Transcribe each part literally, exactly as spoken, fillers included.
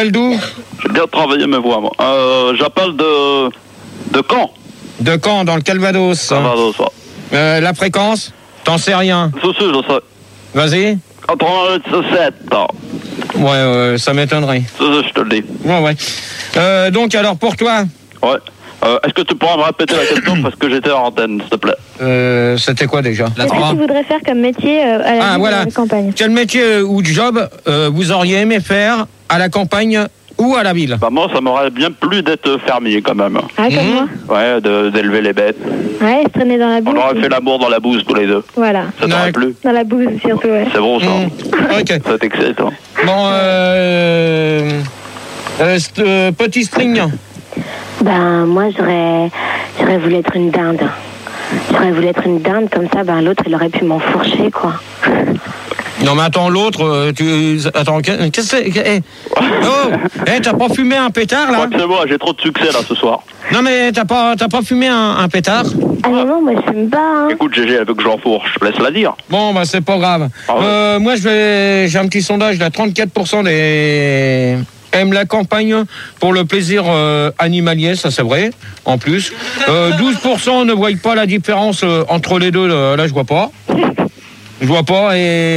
appelles d'où? J'ai bien travaillé mes voix, moi. Euh, j'appelle de... de Caen. De Caen, dans le Calvados. Calvados, ouais. Euh, la fréquence? T'en sais rien? Si, si, je sais. Vas-y. quatre-vingt-sept. Ouais, euh, ça m'étonnerait. Si, si, je te le dis. Ouais, ouais. Euh, donc, alors, pour toi? Ouais. Euh, est-ce que tu pourras me répéter la question parce que j'étais en antenne, s'il te plaît? Euh, c'était quoi déjà? Qu'est-ce que tu voudrais faire comme métier euh, à la, Ah, ville, voilà. à la campagne? Quel métier ou job euh, vous auriez aimé faire à la campagne ou à la ville? Bah moi, ça m'aurait bien plu d'être fermier quand même. Ah, comme Mmh. moi? Ouais, de- d'élever les bêtes. Ouais, se traîner dans la bouse. On aurait fait l'amour dans la bouse tous les deux. Voilà. Ça t'aurait Ouais. plu? Dans la bouse, surtout, ouais. C'est bon ça. Mmh. Ok. Ça t'excite, hein? Bon, euh... euh, c'est, euh, petit string. Ben, moi, j'aurais, j'aurais voulu être une dinde. J'aurais voulu être une dinde, comme ça, ben, l'autre, il aurait pu m'enfourcher, quoi. Non mais attends, l'autre, euh, tu... Attends, qu'est-ce que c'est? Eh, oh, eh, t'as pas fumé un pétard, Je là? crois que c'est moi, j'ai trop de succès là ce soir. Non mais t'as pas, t'as pas fumé un, un pétard? Ah non, non, moi, je fume pas, hein. Écoute, Gégé, elle veut que j'enfourche, je te laisse la dire. Bon, bah c'est pas grave. Ah ouais. Euh, moi, je vais, j'ai un petit sondage, là, trente-quatre pour cent des... aiment la campagne pour le plaisir euh, animalier, ça c'est vrai, en plus. Euh, douze pour cent ne voient pas la différence euh, entre les deux, là, là je vois pas. Je vois pas.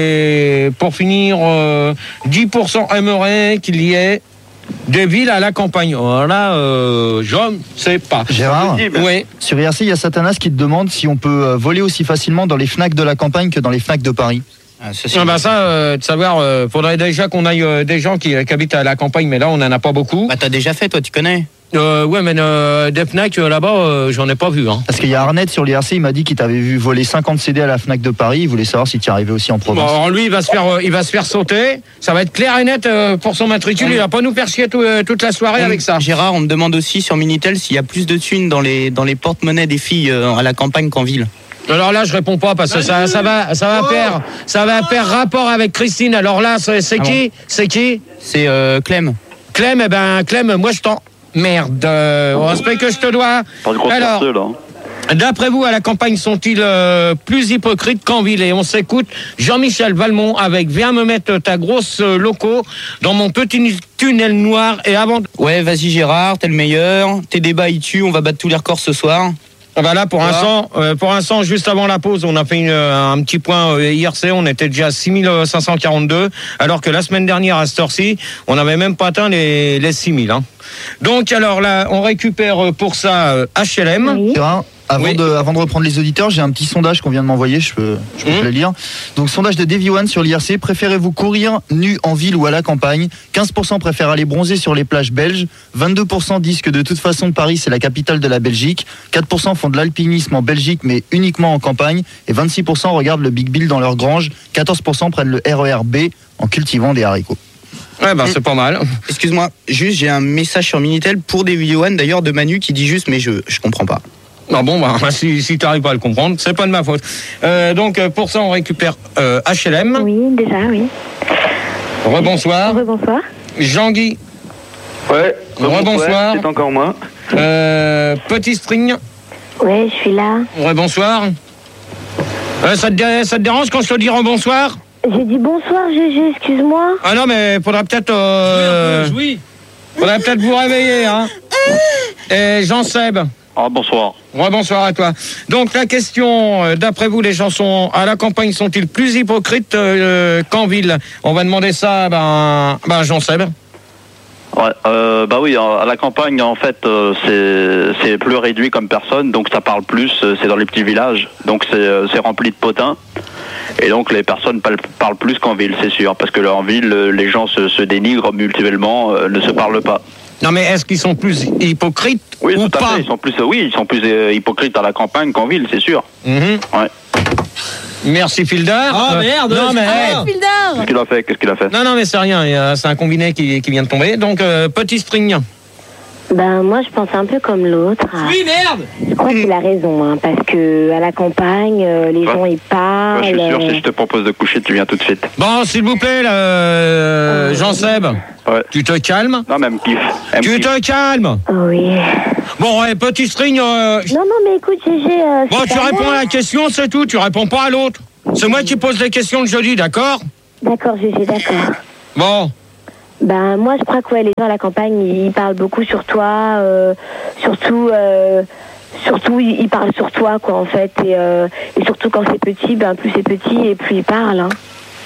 Et pour finir, euh, dix pour cent aimeraient qu'il y ait des villes à la campagne. Voilà, euh, je ne sais pas. Gérard, Oui. sur I R C, il y a Satanas qui te demande si on peut euh, voler aussi facilement dans les Fnac de la campagne que dans les Fnac de Paris. Ah, ça, c'est- Ah bah ça, euh, de savoir, euh, faudrait déjà qu'on aille euh, des gens qui, qui habitent à la campagne, mais là on en a pas beaucoup. Bah, t'as déjà fait, toi, tu connais. Euh, ouais, mais euh, des Fnac euh, là-bas, euh, j'en ai pas vu. Hein. Parce qu'il y a Arnett sur l'I R C, il m'a dit qu'il t'avait vu voler cinquante C D à la Fnac de Paris. Il voulait savoir si tu y arrivais aussi en Bon, province. alors lui, il va se faire, euh, il va se faire sauter. Ça va être clair et net euh, pour son matricule. Il va pas nous faire chier tout, euh, toute la soirée avec ça. Gérard, on me demande aussi sur Minitel s'il y a plus de thunes dans les, dans les porte-monnaies des filles euh, à la campagne qu'en ville. Alors là, je réponds pas parce que ça, ça va, ça va faire, ça va faire rapport avec Christine. Alors là, c'est c'est Ah qui, c'est qui? C'est euh, Clem. Clem, eh ben Clem, moi je t'en merde. Euh, au respect que je te dois. Pas de grosse Alors, percée, là. d'après vous, à la campagne, sont-ils euh, plus hypocrites qu'en ville? Et on s'écoute Jean-Michel Valmont avec Viens me mettre ta grosse euh, loco dans mon petit tunnel noir et avant. Ouais, vas-y Gérard, t'es le meilleur. Tes débats, ils tuent, on va battre tous les records ce soir. Ah bah là, pour Voilà. l'instant, euh, pour l'instant, juste avant la pause, on a fait une, euh, un petit point euh, I R C, on était déjà à six mille cinq cent quarante-deux, alors que la semaine dernière, à cette heure-ci, on n'avait même pas atteint les, les six mille. Hein. Donc, alors là, on récupère euh, pour ça euh, H L M. Oui. Gérard, avant, Oui. de, avant de reprendre les auditeurs, j'ai un petit sondage qu'on vient de m'envoyer, je peux, je peux Mmh. te le lire. Donc, sondage de Davy One sur l'I R C. Préférez-vous courir nu en ville ou à la campagne? quinze pour cent préfèrent aller bronzer sur les plages belges. vingt-deux pour cent disent que de toute façon, Paris, c'est la capitale de la Belgique. quatre pour cent font de l'alpinisme en Belgique, mais uniquement en campagne. Et vingt-six pour cent regardent le Big Bill dans leur grange. quatorze pour cent prennent le R E R B en cultivant des haricots. Ouais, bah, c'est pas mal. Excuse-moi, juste j'ai un message sur Minitel pour des vidéos d'ailleurs de Manu qui dit juste mais je je comprends pas. Ah bon, bah, si, si tu n'arrives pas à le comprendre, c'est pas de ma faute. Euh, donc, euh, pour ça, on récupère euh, H L M. Oui, déjà, oui. Rebonsoir. Rebonsoir. Jean-Guy. Ouais. Rebonsoir. Ouais, c'est encore moi. Euh, petit string. Ouais, je suis là. Rebonsoir. Euh, ça, te dé- ça te dérange quand je te dis rebonsoir? J'ai dit bonsoir, Gégé, excuse-moi. Ah non, mais faudra peut-être... Euh, faudra peut-être vous réveiller, hein. Et Jean-Seb. Ah, bonsoir. Rebonsoir à toi. Donc la question, euh, d'après vous, les gens sont à la campagne sont-ils plus hypocrites euh, qu'en ville? On va demander ça à ben, ben Jean-Seb. Ouais, euh, bah oui, à la campagne, en fait, euh, c'est c'est plus réduit comme personne, donc ça parle plus, euh, c'est dans les petits villages, donc c'est euh, c'est rempli de potins. Et donc les personnes parlent, parlent plus qu'en ville, c'est sûr, parce que là, en ville, euh, les gens se, se dénigrent mutuellement, euh, ne se parlent pas. Non mais est-ce qu'ils sont plus hypocrites Oui, ou tout à pas? fait, ils sont plus, euh, oui, ils sont plus euh, hypocrites à la campagne qu'en ville, c'est sûr. Mhm. Ouais. Merci Fildar. Ah, merde, Non mais ah. hey. Qu'est-ce qu'il a fait? Qu'est-ce qu'il a fait? non non mais c'est rien. il y a- C'est un combiné qui, qui vient de tomber. Donc euh, petit string. Ben, moi, je pense un peu comme l'autre. Oui, merde. Je crois qu'il a raison, hein, parce que à la campagne, euh, les Ouais. gens, ils parlent. Ouais, je suis sûr, euh, si je te propose de coucher, tu viens tout de suite. Bon s'il vous plaît, là, euh, Jean-Seb. Ouais. Tu te calmes. Non, même kiff. Elle me Tu kiffe. te calmes. Oui. Bon ouais, petit string. euh, Non, non, mais écoute, Gégé. Euh, Bon, c'est tu pas réponds moi. à la question, c'est tout. Tu réponds pas à l'autre. C'est moi qui pose les questions de jeudi, d'accord? D'accord, Gégé, d'accord. Bon, Ben moi je crois que ouais, les gens à la campagne ils parlent beaucoup sur toi, euh, surtout euh, surtout ils, ils parlent sur toi quoi en fait et, euh, et surtout quand c'est petit, ben plus c'est petit et plus ils parlent. Hein.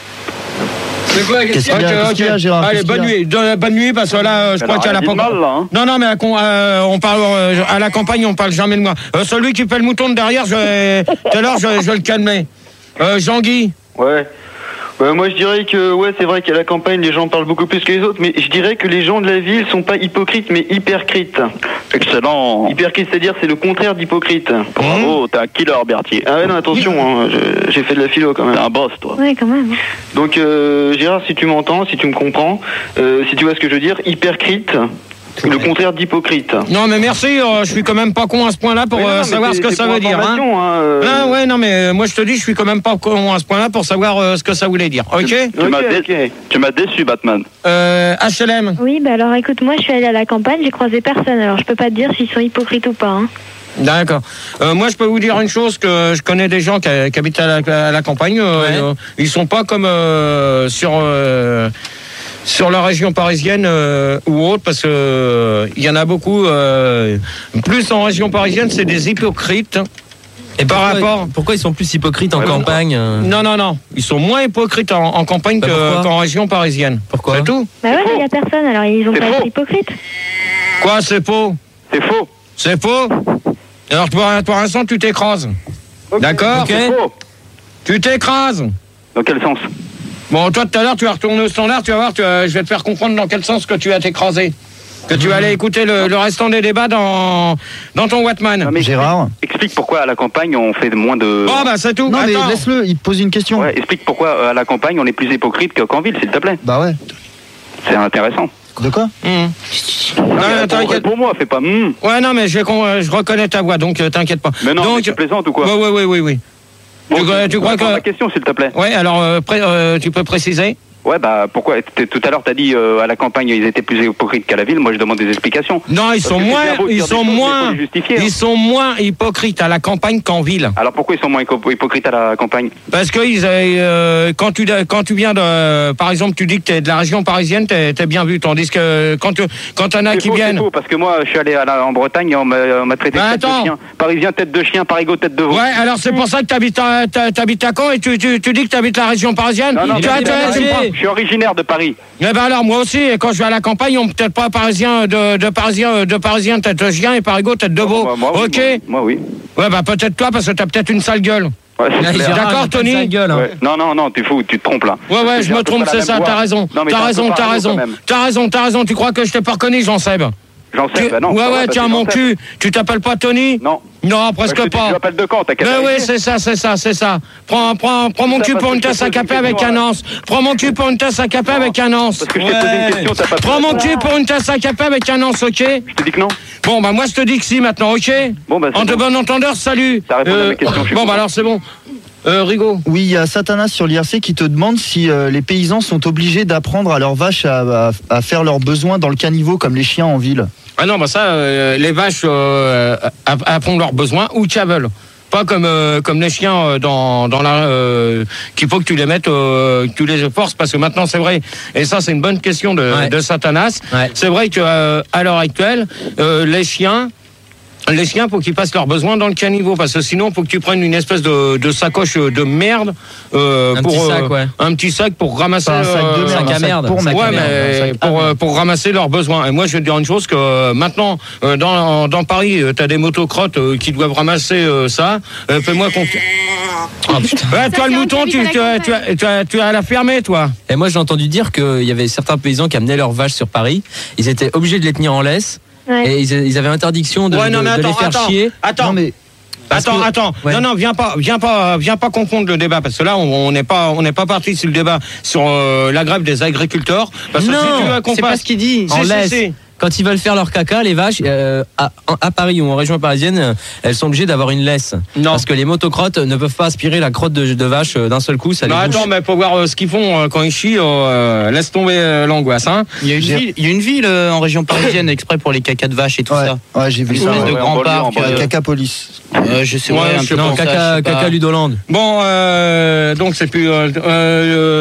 C'est quoi, Qu'est-ce qu'il y a, Ok, qu'est-ce ok. qu'il y a, Gérard, Allez, qu'est-ce bonne qu'il y a nuit. De- bonne nuit, parce que là, je Elle crois a qu'à la rien dit de campagne. mal, là, hein. Non, non, mais à, con- euh, on parle euh, à la campagne, on parle jamais de moi. Euh, celui qui fait le mouton de derrière, je vais- tout à l'heure, je, je vais le calmer. Euh, Jean-Guy. Ouais. Ouais, moi je dirais que ouais c'est vrai qu'à la campagne les gens parlent beaucoup plus que les autres, mais je dirais que les gens de la ville sont pas hypocrites mais hypercrites. Excellent. Hypercrite c'est-à-dire c'est le contraire d'hypocrite. Bravo, t'es un killer, Berthier. Ah ouais non attention, hein, je- j'ai fait de la philo quand T'es même. un boss, toi. Ouais, quand même. Donc euh, Gérard si tu m'entends, si tu me comprends, euh, si tu vois ce que je veux dire, hypercrite, le contraire d'hypocrite. Non, mais merci, euh, je suis quand même pas con à ce point-là pour Mais non, euh, non, mais savoir c'est- ce que c'est ça pour veut dire. Hein. information, hein, euh. Ah ouais, non, mais euh, moi je te dis, je suis quand même pas con à ce point-là pour savoir euh, ce que ça voulait dire. Ok Tu Ok, m'as dé- ok. tu m'as déçu, Batman. euh, H L M. Oui, bah alors écoute, moi je suis allée à la campagne, j'ai croisé personne, alors je peux pas te dire s'ils sont hypocrites ou pas. Hein. D'accord. Euh, moi, je peux vous dire une chose, que je connais des gens qui, qui habitent à la, à la campagne. euh, Ouais. euh, ils sont pas comme euh, sur euh, sur la région parisienne euh, ou autre, parce que euh, il y en a beaucoup. Euh, plus en région parisienne, c'est des hypocrites. Et par pourquoi, rapport. pourquoi ils sont plus hypocrites en Ouais, campagne euh, Non, non, non. Ils sont moins hypocrites en, en campagne Bah, que- pourquoi Bah qu'en région parisienne. Pourquoi C'est tout. Bah ouais, mais il y a personne, alors ils ont C'est pas faux. été hypocrites. Quoi, c'est faux? C'est faux. C'est faux? Alors, pour, pour l'instant, tu t'écrases. D'accord? Ok. C'est faux. Tu t'écrases. Dans quel sens? Bon, toi, tout à l'heure, tu vas retourner au standard, tu vas voir, tu vas- je vais te faire comprendre dans quel sens que tu vas t'écraser. Que tu vas aller écouter le, le restant des débats dans, dans ton Wattman. Non, mais Gérard. Explique pourquoi à la campagne on fait moins de. Bon, bah, c'est tout. Non mais Attends. laisse-le, il te pose une question. Ouais, explique pourquoi euh, à la campagne on est plus hypocrite que- qu'en ville, s'il te plaît. Bah ouais. C'est intéressant. De quoi? Hum. Non, Non, mais non, t'inquiète. pour, pour moi, fais pas. hmm. Ouais, non, mais je, con- je reconnais ta voix, donc euh, t'inquiète pas. Mais non, donc, mais tu plaisantes ou quoi? Ouais, ouais, ouais, oui, oui. Bon, tu crois- tu crois réponds à que- ma question, s'il te plaît. Ouais, alors, euh, pré- euh, tu peux préciser? Ouais, bah pourquoi t'es- tout à l'heure t'as dit euh, à la campagne ils étaient plus hypocrites qu'à la ville. Moi je demande des explications. Non, ils Parce sont que c'est moins, bien beau de ils dire des sont choses, mais moins, faut les justifier, hein. ils sont moins hypocrites à la campagne qu'en ville. Alors pourquoi ils sont moins hypo- hypocrites à la campagne? Parce que ils, euh, quand tu quand tu viens de, par exemple, tu dis que t'es de la région parisienne, t'es t'es bien vu, tandis que quand tu- quand t'en as C'est qui faux, c'est viennent. faux, parce que moi je suis allé à la- en Bretagne et on m'a on m'a traité Bah, de tête attends. de chien. Parisien tête de chien, parigot tête de veau. Ouais, alors c'est pour ça que t'habites à t'a- t'habites à Caen et tu, tu, tu dis que t'habites la région parisienne. Non, non, tu mais as, c'est tu as- pas tu- pareil. Je suis originaire de Paris. Eh ben alors moi aussi, et quand je vais à la campagne, on peut-être pas parisien de, de parisien de parisien tête de chien et parigot tête de veau. Moi, moi, oui, Ok. Moi, moi, oui. Ouais, bah peut-être toi parce que t'as peut-être une sale gueule. Ouais, c'est Là, clair. Gérard, D'accord, il a pas de Tony sale gueule, hein. Ouais. Non, non, non, t'es fou, tu te trompes là. Ouais, ouais, Parce que je j'ai me un peu trompe, pas la c'est même ça, voix. t'as raison. Non, mais T'as un peu raison, t'as parano, raison. quand même. T'as raison, t'as raison. Tu crois que je t'ai pas reconnu, Jean Seb? J'en sais, Tu- bah non. ouais, ça va, ouais, parce tiens, que mon j'en sais. cul. Tu t'appelles pas Tony? Non. Non, presque Parce que pas. Tu m'appelles de quand? T'as qu'à Mais oui, vérifier. c'est ça, c'est ça, c'est ça. Prends, prends, prends mon Ça, cul parce pour que une je te tasse à pose une café avec question, un ouais. anse. Prends mon cul pour une tasse à café avec un anse. Parce que je t'ai posé une question, t'as pas Prends mon cul pour une tasse à café avec un anse, ok? Je te dis que non. Bon, bah moi je te dis que si maintenant, ok? Bon, bah, c'est En de bon. bon entendeur, salut. T'as répondu à ma question, je suis Bon, bah content. alors c'est bon. Euh, Rigaud. Oui, il y a Satanas sur l'I R C qui te demande si euh, les paysans sont obligés d'apprendre à leurs vaches à, à- à faire leurs besoins dans le caniveau comme les chiens en ville. Ah non, bah ça, euh, les vaches euh, app- apprennent leurs besoins où qu'elles veulent. Pas comme euh, comme les chiens euh, dans dans la euh, qu'il faut que tu les mettes, euh, que tu les forces parce que maintenant c'est vrai et ça c'est une bonne question de, Ouais. de Satanas. Ouais. C'est vrai que euh, à l'heure actuelle, euh, les chiens les chiens, faut qu'ils passent leurs besoins dans le caniveau, parce que sinon, faut que tu prennes une espèce de, de sacoche de merde euh, Un pour petit sac, ouais. un petit sac pour ramasser Pas un sac de euh, merde, sac un à sac merde, pour un sac mettre- Ouais, à merde, mais un sac à pour, merde. euh, pour ramasser leurs besoins. Et moi, je vais te dire une chose, que euh, maintenant, euh, dans, dans Paris, tu as des motocrottes euh, qui doivent ramasser euh, ça. Euh, Fais-moi confiance. Oh, putain. Ouais, toi, le mouton, tu, tu, as- tu, as- tu, as- tu as la fermer, toi. Et moi, j'ai entendu dire qu'il y avait certains paysans qui amenaient leurs vaches sur Paris. Ils étaient obligés de les tenir en laisse. Ouais. Et ils, ils avaient interdiction de, Ouais, non, de- mais de attends, les faire attends, chier. attends. Non mais Parce Attends, que- attends. Ouais. Non, non, viens pas, viens pas, viens pas confondre le débat, parce que là, on on n'est pas, on n'est pas parti sur le débat sur euh, la grève des agriculteurs. Parce que si tu veux Non, qu'on c'est fasse- pas ce qu'il dit. Si, En si, laisse. si. Quand ils veulent faire leur caca, les vaches, euh, à, à Paris ou en région parisienne, euh, elles sont obligées d'avoir une laisse. Non. Parce que les motocrottes ne peuvent pas aspirer la crotte de, de vache euh, d'un seul coup. Ça les Non, bouche. attends, mais faut voir euh, ce qu'ils font euh, quand ils chient. euh, laisse tomber euh, l'angoisse, hein. Il y a une ville, il y a une ville euh, en région parisienne exprès pour les cacas de vaches et tout ouais, ça. ouais, j'ai vu Une ça. espèce Ouais. de ouais, en grand banlieue, en parc. banlieue. euh, Caca police. euh, je sais Ouais, ouais, un je sais peu pas. Non, comme ça, je caca, sais pas. caca Ludoland. Bon, euh, donc c'est plus. Euh, euh,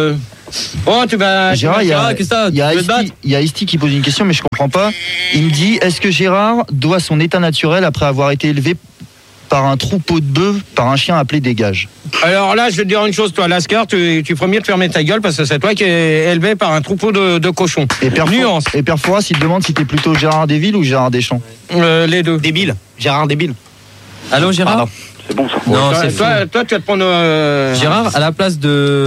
Oh, tu vas. Gérard, il y a, Gérard, qu'est-ce que ça, il y a tu veux te Isti- battre il y a Isti qui pose une question, mais je comprends pas. Il me dit, est-ce que Gérard doit son état naturel après avoir été élevé par un troupeau de bœufs, par un chien appelé Dégage? Alors là, je vais te dire une chose, toi, Lascar, tu, tu ferais mieux de fermer ta gueule parce que c'est toi qui es élevé par un troupeau de, de cochons. Et Père Nuance. For- et Père Fouras, il te demande si t'es plutôt Gérard Desvilles ou Gérard Deschamps. Euh, les deux. Débile. Gérard débile. Allô, Gérard? Pardon. C'est bon ça. Non, toi, c'est fou. toi, toi, tu vas te prendre. euh, Gérard, à la place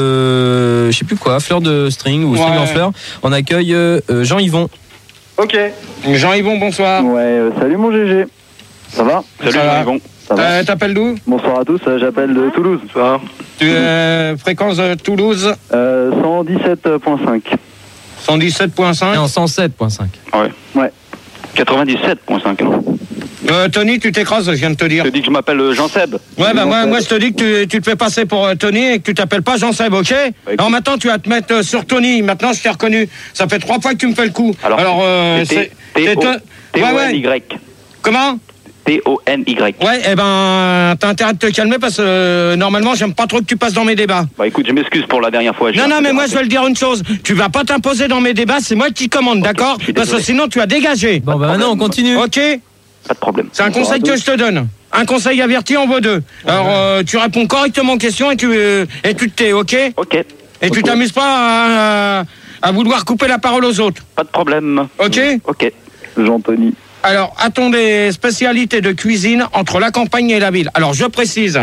de, je sais plus quoi, fleur de string ou string Ouais. en fleur, on accueille euh, euh, Jean-Yvon. Ok. Jean-Yvon, bonsoir. Ouais, euh, salut mon G G. Ça va? Salut, Ça va. Yvon. Ça va. Euh, T'appelles d'où? Bonsoir à tous, euh, j'appelle de Toulouse. Bonsoir. Tu euh, fréquences euh, Toulouse Euh, cent dix-sept virgule cinq. cent dix-sept virgule cinq. Non, cent sept virgule cinq. Ouais. Ouais. quatre-vingt-dix-sept virgule cinq. Euh, Tony, tu t'écrases, je viens de te dire. Je te dis que je m'appelle euh, Jean-Seb. Ouais, bah moi, Jean-Seb. moi je te dis que tu, tu te fais passer pour euh, Tony et que tu t'appelles pas Jean-Seb, ok? écoute. Alors maintenant tu vas te mettre euh, sur Tony, maintenant je t'ai reconnu. Ça fait trois fois que tu me fais le coup. Alors, euh, c'est c'est... c'est toi- Ouais, ouais. T O N Y. Comment? T O N Y. Ouais, eh ben, t'as intérêt de te calmer parce que euh, normalement j'aime pas trop que tu passes dans mes débats. Bah écoute, je m'excuse pour la dernière fois. j'ai Non, un non, peu mais moi je dérapé. vais le dire une chose. Tu vas pas t'imposer dans mes débats, c'est moi qui commande, d'accord? je suis Parce que désolé. sinon tu vas dégager. Bon, bah maintenant, on continue. Ok? Pas de problème. C'est un conseil que je te donne. Un conseil averti en vaut deux. Alors, euh, tu réponds correctement aux questions et tu, euh, et tu te tais, ok? Ok. Et tu t'amuses pas à, à vouloir couper la parole aux autres, Pas de problème. ok? Ok. Jean-Tony. Alors, a-t-on des spécialités de cuisine entre la campagne et la ville? Alors, je précise.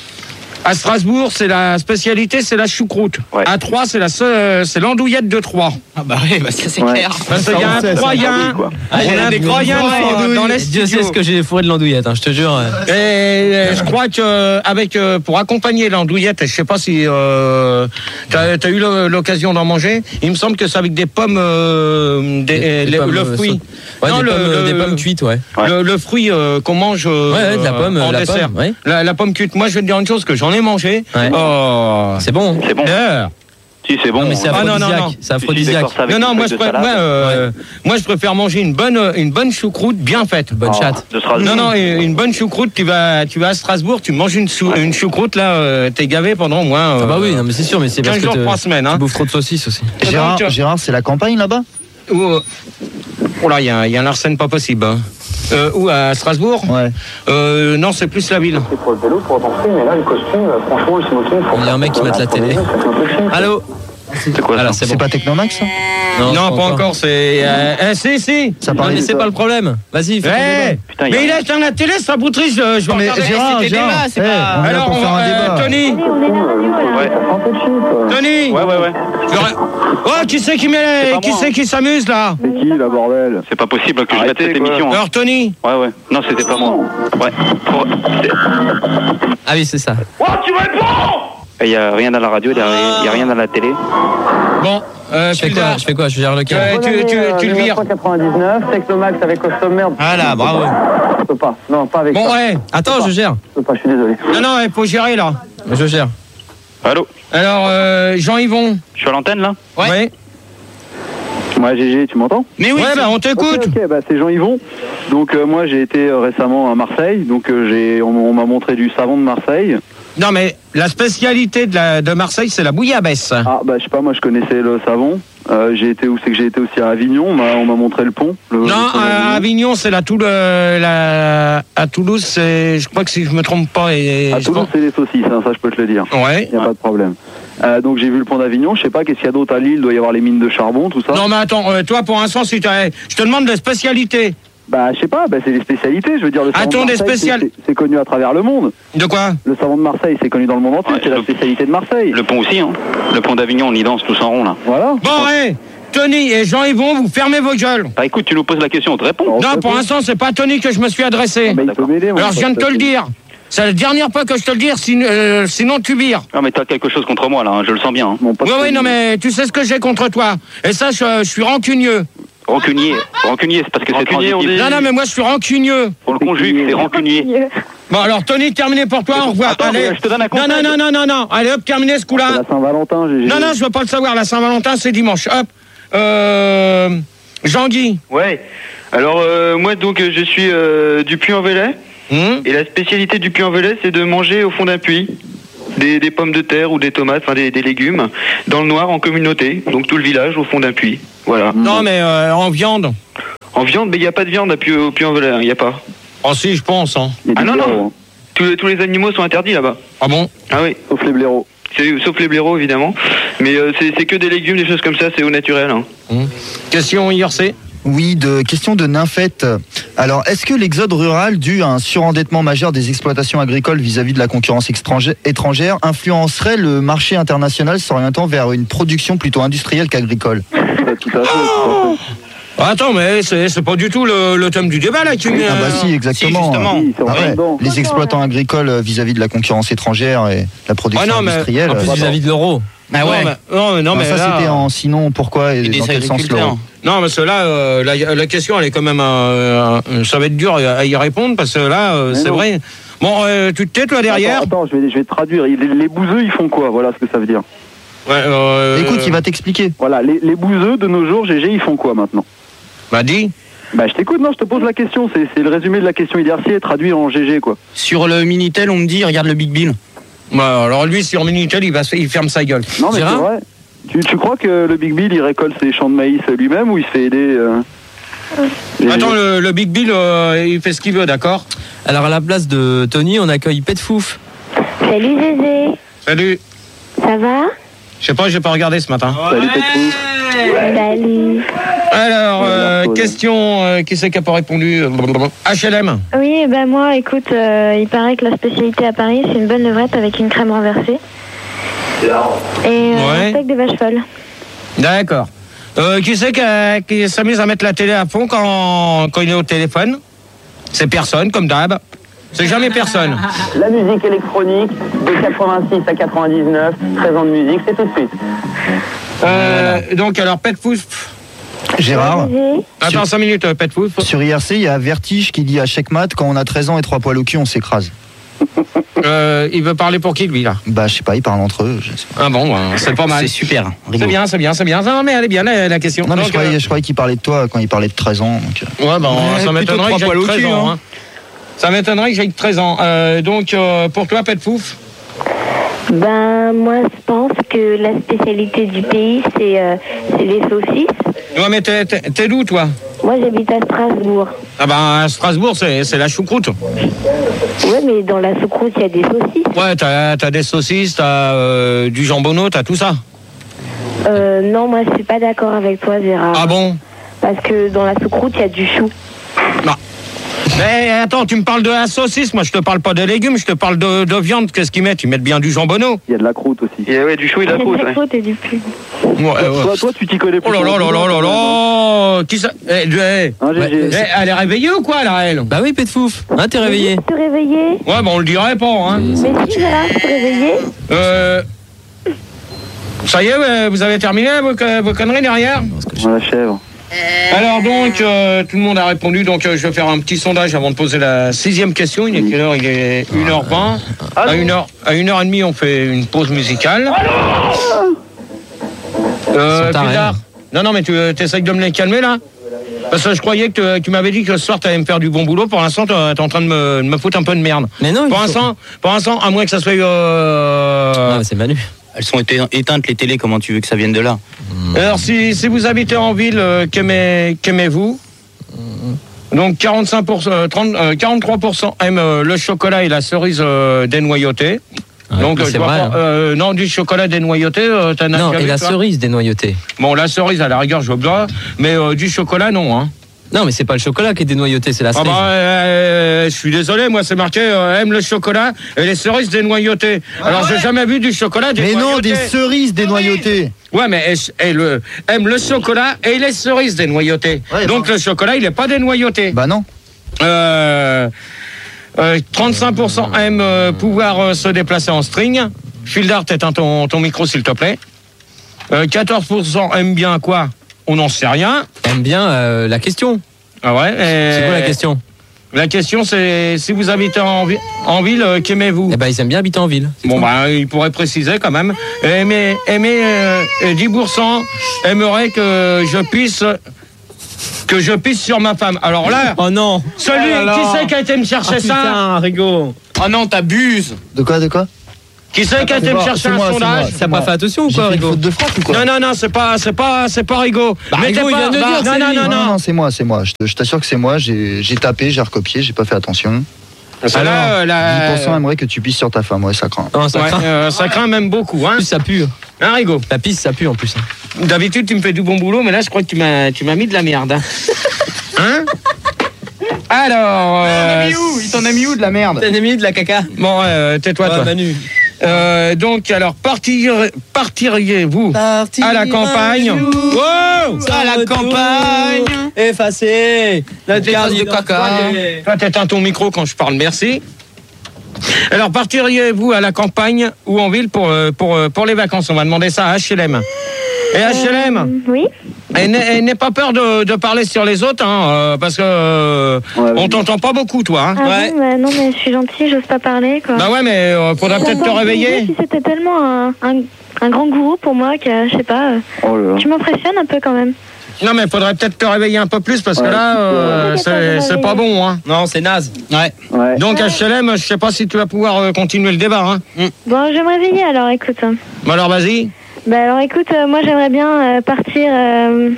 À Strasbourg, c'est la spécialité, c'est la choucroute. Ouais. À Troyes, c'est la se- c'est l'andouillette de Troyes. Ah bah oui, bah ça c'est Ouais. clair. Parce qu'il y a on sait, un ça. Troyen, Ah oui, quoi. Ah, il y on a a un des Troyen grosses dans, dans les Dieu studios. sait ce que j'ai fourré de l'andouillette, hein, je te jure. Et euh, je crois que euh, avec euh, pour accompagner l'andouillette, je sais pas si euh, t'as as eu le- l'occasion d'en manger. Il me semble que c'est avec des pommes, euh, des, Des- des le, pommes, le euh, fruit. Ouais, Non, des, le- pommes, euh, le- des pommes cuites, ouais. Ouais. Le, le fruit euh, qu'on mange euh, Ouais, ouais, de la pomme, en la dessert. pomme, ouais. La, la pomme cuite. Moi, je vais te dire une chose que j'en ai mangé. Ouais. Oh, C'est bon. C'est bon. D'ailleurs. Si, c'est bon. Non, mais c'est Ah, non, non, aphrodisiaque. non. C'est Si, si, aphrodisiaque. d'accord, ça avec Non, non, une moi feuille je, de pré- salade. moi, euh, moi je préfère manger une bonne, une bonne choucroute bien faite. Bonne Ah, chatte. de Strasbourg. Non, non, une une bonne choucroute, tu vas, tu vas à Strasbourg, tu manges une, chou- une choucroute, là, euh, t'es gavé pendant au moins. Ah bah euh, oui, non mais c'est sûr, mais c'est parce quinze que jours, te- trois semaines. tu Hein. bouffes trop de saucisses aussi. Gérard, donc, euh, Gérard, c'est la campagne là-bas? Ou, euh, oh là, il y a, il y a un arsène pas possible. Hein. Euh, où, à Strasbourg? Ouais. euh, Non, c'est plus la ville. C'est pour le vélo, pour danser, mais là, le costume, franchement, le smoking. Il y a un mec qui mate la télé. Allô? C'est quoi Voilà, ça c'est C'est bon. pas Technomax ça? Non, pas encore, c'est. Euh, eh, si, si. Ça Non parlait mais de- c'est pas le problème. Vas-y, fais ton Eh, débat. Putain, il y a mais il rien. a éteint la télé, sa boutriche, je, je vais Mais regarder. Gérard, c'était Gérard, débat, c'est eh, pas- on est là Alors, pour on faire va, un euh, débat. Tony, Allez, on est la radio là. Ouais. Un peu cheap. Tony. Ouais, ouais, ouais. J'aurais- Oh, qui c'est qui, C'est met, pas qui, moi, c'est hein. qui s'amuse là? C'est qui, la bordel? C'est pas possible que je mette Arrêtez, cette quoi. émission. hein. Alors, Tony. Ouais, ouais. Non, c'était pas moi. Ouais. Pour- c'est- Ah oui, c'est ça. Il y a rien à la radio, il y a rien- il y a rien à la télé. Bon, euh, Je fais tu quoi le- Je fais quoi Je gère lequel Euh, tu, tu, tu le vires. quatre-vingt-dix-neuf, Technomax avec costume merde. Voilà, bravo. Je peux pas. Non, pas avec Bon, ça. ouais. Attends, je gère. Je peux pas, je suis désolé. Non, non, il faut gérer là. Je gère. Allô? Alors, euh, Jean-Yvon. Je suis à l'antenne là? Ouais. Moi, G G, tu m'entends? Mais oui, Ouais, bah, on t'écoute. Ok, ok, bah, c'est Jean-Yvon. Donc, euh, moi, j'ai été euh, récemment à Marseille. Donc, euh, j'ai, on, on m'a montré du savon de Marseille. Non, mais la spécialité de, la, de Marseille, c'est la bouillabaisse. Ah, bah, je sais pas, moi, je connaissais le savon. Euh, j'ai été où c'est que j'ai été aussi à Avignon. On m'a, on m'a montré le pont. Le, Non, le pont à Avignon, c'est la, Toul- euh, la à Toulouse, c'est, je crois que si je me trompe pas. Et, À Toulouse, c'est les saucisses, hein, ça, je peux te le dire. Ouais. Il n'y a pas de problème. Euh, donc, j'ai vu le pont d'Avignon. Je sais pas, qu'est-ce qu'il y a d'autre à Lille? Il doit y avoir les mines de charbon, tout ça. Non, mais attends, euh, toi, pour l'instant, si t'as- je te demande des spécialités. Bah, je sais pas, bah, c'est les spécialités. Je veux dire, le savon Attends, de des Marseille, spécial- c'est- c'est- c'est connu à travers le monde. De quoi? Le savon de Marseille, c'est connu dans le monde entier. Ouais, c'est la le- spécialité de Marseille. Le pont aussi, hein. Le pont d'Avignon, on y danse tous en rond là. Voilà. Bon, ouais. Tony et Jean-Yvon, vous fermez vos gueules. Bah écoute, tu nous poses la question, on te répond. On Non, peut pour pas. l'instant, c'est pas à Tony que je me suis adressé. Bah, il peut m'aider, moi, Alors, je viens de te le dire. C'est la dernière fois que je te le dis, sin- euh, sinon tu vires. Non mais t'as quelque chose contre moi là, hein, je le sens bien. Hein. Mon pote, Oui, oui, c'est- non, mais tu sais ce que j'ai contre toi. Et ça, je, je suis rancunieux. Rancunier, rancunier, c'est parce que c'est Rancunier, on transitif. dit. Non, non, mais moi, je suis rancunieux. On le conjugue, c'est rancunier. Bon, alors, Tony, terminé pour toi, au revoir. Attends, Allez. mais je te donne un Non, conseil. non, non, non, non, non. Allez, hop, terminé ce C'est coup-là. la Saint-Valentin, G G. Non, non, je veux pas le savoir. La Saint-Valentin, c'est dimanche. Hop. Euh, Jean-Guy. Ouais. Alors euh, moi donc euh, je suis euh, du Puy-en-Velay Hum et la spécialité du Puy-en-Velay c'est de manger au fond d'un puits. des, des pommes de terre ou des tomates, enfin des, des légumes, dans le noir en communauté. Donc tout le village au fond d'un puits. Voilà. Non, mais euh, en viande. En viande, mais il n'y a pas de viande à puits, au puits en Velay, il n'y a pas. Oh si, je pense. Hein. Ah non, non. Tous, tous les animaux sont interdits là-bas. Ah bon? Ah oui. Sauf les blaireaux. C'est, sauf les blaireaux, évidemment. Mais euh, c'est, c'est que des légumes, des choses comme ça, c'est au naturel. Hein. Mmh. Question I R C? Oui, de question de Nymphette. Alors, est-ce que l'exode rural dû à un surendettement majeur des exploitations agricoles vis-à-vis de la concurrence étrangère influencerait le marché international s'orientant vers une production plutôt industrielle qu'agricole? Tout à fait. Oh attends, mais c'est, c'est pas du tout le, le thème du débat là qui met. Ah bah si, exactement. Si, justement. Si, Ah ouais. bon. Les exploitants agricoles vis-à-vis de la concurrence étrangère et la production Ah non, mais industrielle. En plus, euh, vis-à-vis de l'euro. Ah ouais. Non, mais, non, mais, non, non, mais ça là, c'était en sinon pourquoi et, Et des dans quel sens agriculteurs. l'euro. Non, mais là, euh, la, la question, elle est quand même, euh, euh, ça va être dur à y répondre parce que là, euh, c'est non. vrai. Bon, euh, tu te tais toi derrière? Attends, attends, je vais, je vais te traduire. Les, les bouseux, ils font quoi? Voilà ce que ça veut dire. Ouais, euh, Écoute, il va t'expliquer. Voilà, les, les bouseux de nos jours, G G, ils font quoi maintenant? Bah dis. Bah je t'écoute, non, je te pose la question. C'est, c'est le résumé de la question I D R C traduit en G G, quoi. Sur le Minitel, on me dit, regarde le Big Bill. Bah, alors lui, sur Minitel, il, va se, il ferme sa gueule. Non, mais Gérard c'est vrai. Tu, tu crois que le Big Bill, il récolte ses champs de maïs lui-même ou il se fait aider euh... G G. Attends, le, le Big Bill, euh, il fait ce qu'il veut, d'accord? Alors, à la place de Tony, on accueille Pet Fouf. Salut Zézé, Salut. ça va? Je sais pas, j'ai pas regardé ce matin. Salut, Pétou. Salut. Alors, euh, Ouais, question, euh, qui c'est qui a pas répondu? H L M. Oui, ben moi, écoute, euh, il paraît que la spécialité à Paris, c'est une bonne levrette avec une crème renversée. Et euh, Ouais. un steak de vache folle. D'accord. Euh, qui c'est qui, a- qui s'amuse à mettre la télé à fond quand, quand il est au téléphone? C'est personne, comme d'hab. C'est jamais personne. La musique électronique de quatre-vingt-six à quatre-vingt-dix-neuf, treize ans de musique, c'est tout de suite. Euh, donc, alors, Pet Fouf. Gérard, Zézé, Attends, cinq minutes, euh, Pet Fouf. sur I R C, il y a Vertige qui dit à Checkmate, quand on a treize ans et trois poils au cul, on s'écrase. Euh, il veut parler pour qui, lui, là? Bah, je sais pas, ils parlent entre eux. Je sais pas. Ah bon, bah, c'est pas mal. C'est super. C'est bien, c'est bien, c'est bien. Non, mais elle est bien, la, la question. Non, mais Donc, je croyais, euh, je croyais qu'il parlait de toi quand il parlait de treize ans. Donc, euh. Ouais, bon, Ouais, ça plutôt m'étonnerait que trois j'aille poils au treize cul, ans. hein. Hein. Ça m'étonnerait que j'aille treize ans. Euh, donc, euh, pour toi, Pet Fouf? ben moi je pense que la spécialité du pays c'est, euh, c'est les saucisses. Ouais, mais t'es, t'es, t'es d'où, toi? Moi j'habite à Strasbourg. Ah ben, à Strasbourg, c'est, c'est la choucroute. Ouais, mais dans la choucroute il y a des saucisses. Ouais, t'as, t'as des saucisses, t'as euh, du jambonneau, t'as tout ça. Euh, non, moi je suis pas d'accord avec toi Gérard. Ah bon? Parce que dans la choucroute il y a du chou. Non. Mais attends, tu me parles de la saucisse, moi je te parle pas de légumes, je te parle de, de viande, qu'est-ce qu'ils mettent? Ils mettent bien du jambonneau. Il y a de la croûte aussi. Il y a ouais, du chou et de la Il y a croûte. de la Ouais. croûte et du pub. Ouais, ouais. Toi, toi, tu t'y connais plus. Oh là là là là là là. Qui ça? Eh, eh, Hein, G G. eh, elle est réveillée ou quoi, là, elle? Bah oui, Pet Fouf. Hein, t'es réveillé. Te réveiller? Ouais, bah on le dirait pas, hein. Mais si Gérard, te réveiller? Euh... Ça y est, euh, vous avez terminé vos, co- vos conneries derrière? On la chèvre. Alors donc, euh, tout le monde a répondu, donc euh, je vais faire un petit sondage avant de poser la sixième question. Il est quelle heure? Il est une heure vingt. À une heure, à une heure et demie, on fait une pause musicale. Euh, Ils sont tarés. Bizarre. Non, non, mais tu essayes de me les calmer, là? Parce que je croyais que tu, tu m'avais dit que ce soir, tu allais me faire du bon boulot. Pour l'instant, tu es en train de me, de me foutre un peu de merde. Mais non, il Pour faut- l'instant, pour l'instant, à moins que ça soit... Euh... Non, mais c'est Manu. Elles sont éte- éteintes, les télés, comment tu veux que ça vienne de là? Alors, si, si vous habitez en ville, euh, qu'aimez, qu'aimez-vous? Donc, quarante-cinq pour cent, euh, trente, euh, quarante-trois pour cent aiment euh, le chocolat et la cerise euh, dénoyautée. Ouais, Donc, mais euh, c'est je vois vrai, pas- hein. euh, non, du chocolat dénoyauté, euh, t'en as Non, déjà et vu, la toi? cerise dénoyautée. Bon, la cerise, à la rigueur, je veux bien, mais euh, du chocolat, non, hein. Non, mais c'est pas le chocolat qui est dénoyauté, c'est la Ah cerise. bah, euh, je suis désolé, moi, c'est marqué euh, aime le chocolat et les cerises dénoyautées. Alors, j'ai jamais vu du chocolat Mais dénoyauté. non, des cerises dénoyautées. Ouais, mais et, et le, aime le chocolat et les cerises dénoyautées. Ouais, Donc bah. le chocolat, il n'est pas dénoyauté. Bah non. Euh, euh, trente-cinq pour cent aiment euh, pouvoir euh, se déplacer en string. Fildart, éteins ton, ton micro, s'il te plaît. Euh, quatorze pour cent aiment bien quoi? On n'en sait rien. Aime bien euh, la question. Ah ouais. et- C'est quoi la question? La question, c'est si vous habitez en, vi- en ville, euh, qu'aimez-vous? Eh ben, ils aiment bien habiter en ville. C'est Bon, tout. bah, il pourrait préciser quand même. Aimer, aimer euh, euh, dix pour cent aimerait que je puisse que je pisse sur ma femme. Alors là, Oh non. celui Oh là là. qui c'est qui a été me chercher Ah, ça? putain, Rigaud. Oh non, t'abuses! De quoi, de quoi? Qui c'est qui a été me chercher un sondage? T'as pas fait attention ou quoi, Rigaud? Faute de frappe ou quoi? Non, non, non, c'est pas, c'est pas, c'est pas Rigaud. Bah, Mais Rigaud, t'es il pas- vient de le bah, dire, non, c'est non, lui. non, Non, non. non, c'est moi, c'est moi. Je te- je t'assure que c'est moi. J'ai j'ai tapé, j'ai recopié, j'ai pas fait attention. Celle-là, euh, la- dix pour cent aimerait que tu pisses sur ta femme, ouais, ça craint. Non, ça Ouais, craint. euh, ça craint même beaucoup, hein. En plus, ça pue. Hein, Rigaud? La pisse, ça pue en plus. D'habitude, tu me fais du bon boulot, mais là, je crois que tu m'as, tu m'as mis de la merde. Hein, hein. Alors. Euh, Il t'en a mis où de la merde? T'as mis de la caca? bon, euh, tais-toi, Ouais, toi. Manu. Euh, donc, alors, partir, partiriez-vous à la campagne? Wow! À la campagne. Effacé. La carte de caca. Toi, t'éteins ton micro quand je parle, merci. Alors, partiriez-vous à la campagne ou en ville pour, euh, pour, euh, pour les vacances? On va demander ça à H L M. Et H L M, Euh, Oui. et n'aie et n'aie pas peur de, de parler sur les autres, hein, euh, parce que euh, Ouais, on oui. t'entend pas beaucoup, toi. Hein. Ah bon, bah non, mais je suis gentille, j'ose pas parler, quoi. Bah ouais, mais euh, faudrait peut-être te J'entends, je me réveiller. disais, Si c'était tellement un, un, un grand gourou pour moi que, je sais pas, euh, Oh là là. tu m'impressionnes un peu quand même. Non, mais faudrait peut-être te réveiller un peu plus, parce que Ouais, là, euh, c'est vrai. c'est c'est pas bon. Hein. Non, c'est naze. Ouais. Ouais. Donc H L M, je sais pas si tu vas pouvoir euh, continuer le débat. Hein. Bon, je vais me réveiller alors, écoute. Bah alors, vas-y. Bah alors écoute, euh, moi j'aimerais bien euh, partir euh,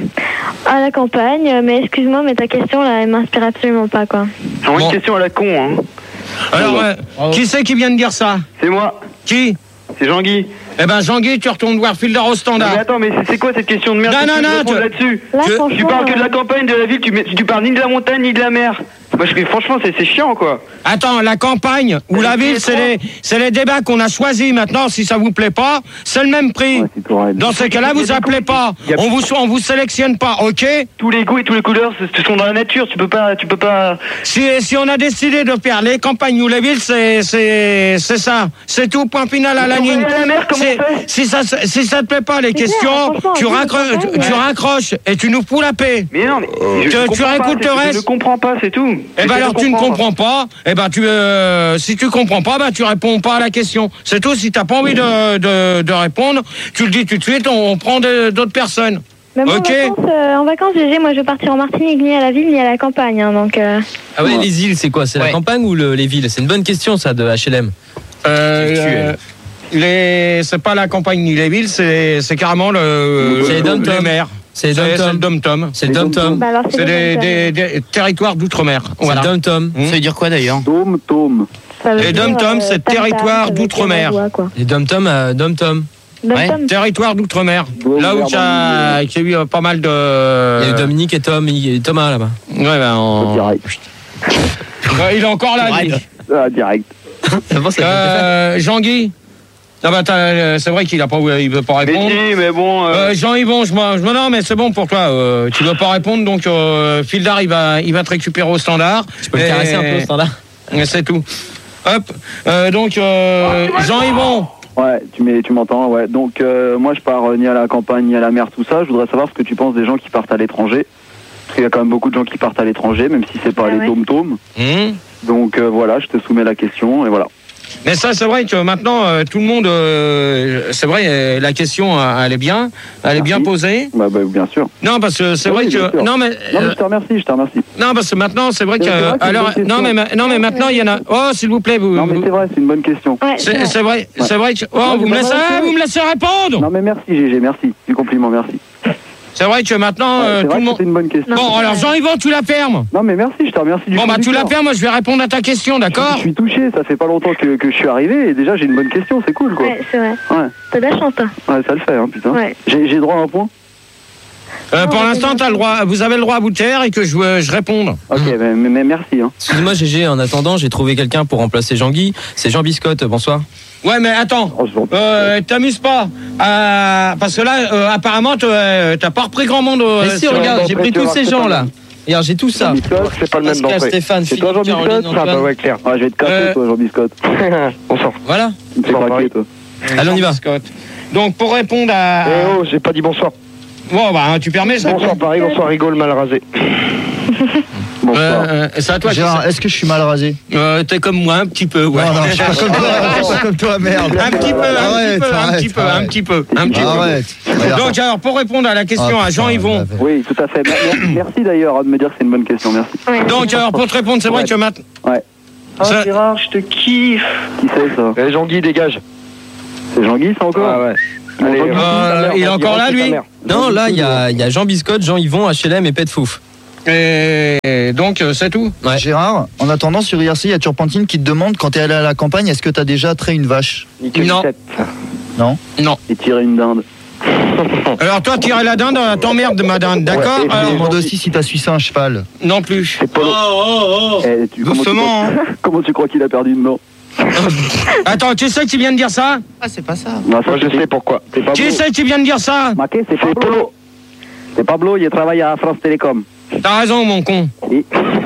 à la campagne, mais excuse-moi, mais ta question là, elle m'inspire absolument pas, quoi. C'est vraiment Bon. une question à la con, hein. Alors, euh, qui c'est qui vient de dire ça? C'est moi, Qui? c'est Jean-Guy. Eh ben, Jean-Guy, tu retournes voir Fielder au standard. Mais attends, mais c'est- c'est quoi cette question de merde? Non, Qu'est-ce non, que tu non, réponds tu- là-dessus. Là, Je- franchement, Tu parles que de euh, la campagne, de la ville, tu, mets- tu parles ni de la montagne ni de la mer. Moi, je, franchement, c'est c'est chiant, quoi. Attends, la campagne ou la ville, c'est les, c'est les débats qu'on a choisis. Maintenant, si ça vous plaît pas, c'est le même prix. Ouais, c'est correct. Dans ces cas-là, vous appelez pas. Y a- On vous, on vous sélectionne pas, ok? Tous les goûts et toutes les couleurs, ce ce sont dans la nature. Tu peux pas, tu peux pas. Si, si on a décidé de faire les campagnes ou les villes, c'est, c'est, c'est ça. C'est tout, point final à la Mais on ligne. va aller à la mer, comment C'est- on fait Si ça, si ça te plaît pas, les C'est clair, questions, franchement, tu, en ville, raccro- campagne, tu ouais. raccroches et tu nous fous la paix. Mais non, mais je, Tu- je tu comprends réécoutes pas, le c'est- reste Je ne comprends pas, c'est tout. Eh ben J'essaie alors de tu ne comprendre. comprends pas, eh ben tu euh, si tu comprends pas, bah tu réponds pas à la question. C'est tout. Si t'as pas envie de, de, de répondre, tu le dis tout de suite. On, on prend de- d'autres personnes. Même Ok. en vacances, euh, en vacances, G G, moi je vais partir en Martinique, ni à la ville, ni à la campagne, hein, donc... euh, Ah ouais, les îles, c'est quoi? C'est Ouais. la campagne ou le- les villes? C'est une bonne question, ça, de H L M. Euh, Tu es. euh, les, c'est pas la campagne ni les villes, c'est, c'est carrément le, C'est les dom-toms. les mers. C'est les C'est c'est le dom-toms. dom-tom. C'est le dom-tom. Bah alors, c'est C'est des, des des, des territoires d'outre-mer. C'est Voilà. le dom-tom. Hmm. Ça veut dire quoi d'ailleurs? Tome, tome. Ça veut Les dire, dom-toms, euh, c'est tartare, territoire avec d'outre-mer. la voix, quoi. Les dom-tom, euh, dom-tom. Dom-tom. Territoire d'outre-mer. Ouais, Là où merde, il y a, qu'il y a eu pas mal de. Il y a eu Dominique et Tom et Thomas là-bas. Ouais, ben, on- Direct. Ouais, il est encore là, lui. Ah, direct. Avant, ça Euh, Jean-Guy. Ah bah, t'as, euh, c'est vrai qu'il a pas, il veut pas Mais répondre. si, mais bon. euh, Euh, Jean-Yvon, je m'en, je m'en- non, mais c'est bon pour toi. Euh, tu veux pas répondre, donc euh, Fildar, il va, il va te récupérer au standard. Je peux le caresser un peu au standard. Et c'est tout. Hop. Euh, donc euh, Jean-Yvon. Ouais, tu, m'es- tu m'entends, ouais. Donc, euh, moi, je pars euh, ni à la campagne, ni à la mer, tout ça. Je voudrais savoir ce que tu penses des gens qui partent à l'étranger. Parce qu'il y a quand même beaucoup de gens qui partent à l'étranger, même si c'est pas Ah les ouais. dom-toms. Hum. Donc, euh, voilà, je te soumets la question, et voilà. Mais ça, c'est vrai que maintenant, euh, tout le monde, euh, c'est vrai, euh, la question, euh, elle est bien, elle est bien Merci. posée. Bah, bah, bien sûr. Non, parce que c'est Oui, vrai bien que, sûr. non mais, Non, mais euh, je te remercie, je te remercie. non, parce que maintenant, c'est vrai que, C'est vrai que c'est une alors, bonne question. non mais, ma- non mais maintenant, il y en a. Oh, s'il vous plaît, vous. Non, mais vous- c'est vrai, c'est une bonne question. Ouais, c'est c'est vrai. c'est vrai, c'est vrai que. Oh, Non, vous j'ai me pas laissez, mal fait. vous me laissez répondre. Non, mais merci, G G, merci. Du compliment, merci. C'est vrai que maintenant, Ouais, euh, c'est tout vrai le que monde. c'était une bonne question. Bon, alors Jean-Yvon, tu la fermes. Non, mais merci, je te remercie du Bon, fond bah, du tu la cœur. fermes, moi, je vais répondre à ta question, d'accord? Je suis touché, ça fait pas longtemps que, que je suis arrivé, et déjà, j'ai une bonne question, c'est cool, quoi. Ouais, c'est vrai. Ouais, T'as de la chance, toi. ouais, ça le fait, hein, putain. Ouais. J'ai j'ai droit à un point. Euh, pour Non, l'instant, mais- t'as le droit, vous avez le droit à vous taire et que je, euh, je réponde. Ok, mais, mais- mais merci, hein. Excuse-moi, G G, en attendant, j'ai trouvé quelqu'un pour remplacer Jean-Guy. C'est Jean Biscotte, bonsoir. Ouais, mais attends, Oh, je vous en prie. euh, t'amuses pas. Euh, parce que là, euh, apparemment, t'as euh, t'as pas repris grand monde. euh, Mais si, sur- regarde, j'ai pris tous ces gens là. Regarde, j'ai tout ça. Jean Biscotte, C'est pas le même Pascal, d'entrée. Stéphane, c'est toi, Philippe, Jean Caroline, Biscotte Ah bah Antoine. ouais, clair. Ah, je vais te casser, Euh, toi, Jean Biscotte. Bonsoir. Voilà. Tu me fais Bon, craquer, pareil. toi. Allez, on y va. Scott. Donc, pour répondre à. Eh oh, j'ai pas dit bonsoir. Bon, bah, tu permets ça. Bonsoir Paris, bonsoir Rigole mal rasé. Bonsoir. Euh, euh, c'est à toi, Gérard, est-ce que je suis mal rasé? euh, T'es comme moi, un petit peu, ouais. Non, non, je suis pas comme toi, je suis pas comme toi, merde. Un petit peu, un Arrête, petit peu, un arrête, petit peu, un arrête. petit peu, un petit peu. Arrête. Regarde. Donc, alors, pour répondre à la question Ah, à Jean-Yvon. putain, Oui, tout à fait. Mer- Merci d'ailleurs hein, de me dire que c'est une bonne question, merci. Ouais. Donc, alors, pour te répondre, c'est vrai Ouais. que maintenant. Ouais. Oh, Ça- Gérard, je te kiffe. Qui c'est, ça? Eh Jean-Guy, dégage. C'est Jean-Guy, ça encore? Ah ouais. Allez, Jean-Guy, euh, ta il est mère, encore va là, dire, lui ta mère. Non, là, il y a, il y a Jean Biscotte, Jean Yvon, H L M et Pet Fouf. Et donc, euh, c'est tout. Ouais. Gérard, en attendant, sur I R C, il y a Turpentine qui te demande, quand t'es allé à la campagne, est-ce que t'as déjà trait une vache? Nickel Non. sept. Non. Non. Et tirer une dinde. Alors toi, tirer la dinde, euh, t'emmerdes ma dinde, d'accord? Ouais, et Je Alors, demande aussi si t'as sucé un cheval. non plus. C'est Polo. Eh, tu- comment tu Doucement, crois- hein. Comment tu crois qu'il a perdu une dent? Attends, tu sais que tu viens de dire ça? Ah, c'est pas ça. Non, ça, Moi, je sais pourquoi. C'est Pablo. Tu sais que tu viens de dire ça? Maquet, c'est Pablo. C'est Pablo, il travaille à France Télécom. T'as raison, mon con. Et-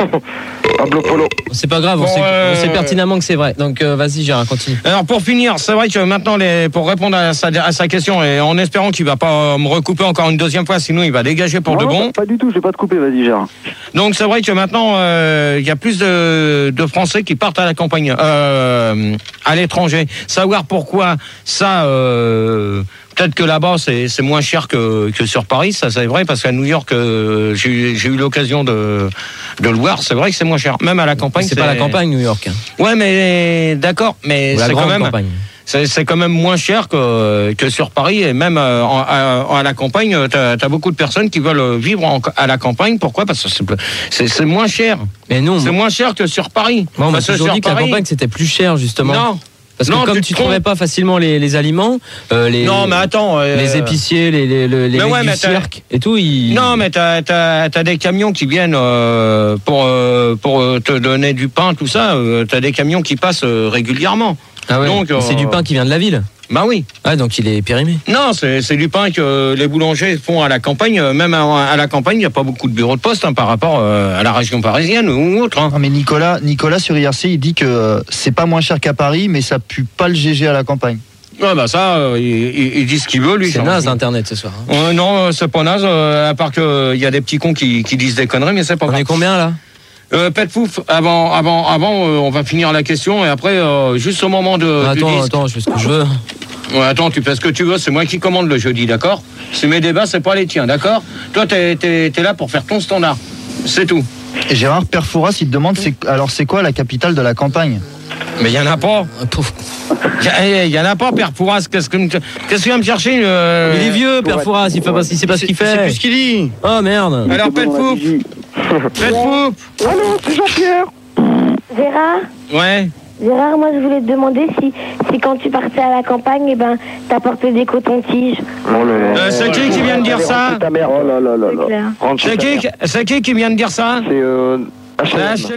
Pablo Polo. C'est pas grave, on, Bon, sait, euh, on sait pertinemment que c'est vrai. Donc euh, vas-y, Gérard, continue. Alors pour finir, c'est vrai que maintenant, les, pour répondre à sa, à sa question, et en espérant qu'il va pas me recouper encore une deuxième fois, sinon il va dégager pour Non, de non, bon. Pas, pas du tout, je vais pas te couper, vas-y, Gérard. Donc c'est vrai que maintenant, euh, il y a plus de, de Français qui partent à la campagne, euh, à l'étranger. Savoir pourquoi, ça, euh, peut-être que là-bas c'est, c'est moins cher que, que sur Paris, ça c'est vrai, parce qu'à New York, euh, j'ai, eu- j'ai eu l'occasion de, de le voir, c'est vrai que c'est moins cher. Même à la campagne. C'est pas la campagne, New York. Hein. Ouais, mais d'accord, mais Ou la c'est quand grande même. campagne. C'est, c'est quand même moins cher que, que sur Paris, et même euh, en- à, à la campagne, t'as, t'as beaucoup de personnes qui veulent vivre en- à la campagne. Pourquoi? Parce que c'est, c'est, c'est moins cher. Mais non, C'est moi, moins cher que sur Paris. moi, on m'a Parce que toujours sur dit que la Paris- campagne c'était plus cher justement. Non. Parce que Non, comme tu tu te trouvais trompes. pas facilement les, les aliments, euh, les, Non, mais attends. euh, les épiciers, les, les, les, les Mais mecs ouais, du mais t'as- cirque et tout, ils... Non, mais t'as, t'as, t'as des camions qui viennent euh, pour, euh, pour euh, te donner du pain, tout ça. euh, t'as des camions qui passent euh, régulièrement. Ah ouais. Donc, Mais c'est euh, du pain qui vient de la ville. Bah oui. Ah, donc il est périmé. Non, c'est, c'est du pain que les boulangers font à la campagne. Même à, à la campagne, il n'y a pas beaucoup de bureaux de poste hein, par rapport euh, à la région parisienne ou autre. Hein. Non, mais Nicolas, Nicolas sur I R C, il dit que euh, c'est pas moins cher qu'à Paris, mais ça pue pas le G G à la campagne. Ouais, bah ça, euh, il, il- il dit ce qu'il veut, lui. C'est ça. naze Internet ce soir. Hein. Euh, non, euh, c'est pas naze, euh, à part qu'il y a des petits cons qui, qui disent des conneries, mais c'est pas On grave. est combien là? Euh, Pet Fouf, avant, avant, avant euh, on va finir la question et après, euh, juste au moment de. Ah, du Attends, disque- attends, je fais ce que je veux. Ouais, attends, tu fais ce que tu veux, c'est moi qui commande le jeudi, d'accord? C'est mes débats, c'est pas les tiens, d'accord? Toi, t'es, t'es, t'es là pour faire ton standard. C'est tout. Et Gérard Perfouras, il te demande, c'est, alors c'est quoi la capitale de la campagne? Mais il y en a pas. Il y en a pas, Père Pourras. Qu'est-ce que, qu'est-ce que tu viens me chercher euh... Il est vieux, Père Fouras, il fait pas, il sait pas ce qu'il C'est fait. plus ce qu'il dit. Oh merde. Alors, Pet Fouf. Pet Fouf. Allô, c'est Jean-Pierre. Gérard, Ouais. Gérard, moi je voulais te demander si, si quand tu partais à la campagne, eh ben, t'apportais des cotons-tiges. Oh là là. Euh, c'est qui qui vient de dire Allez, ça? rentre chez ta mère. Oh là là là C'est là. clair. Rentre chez C'est ta qui, mère. c'est qui qui vient de dire ça? C'est euh, H La L M.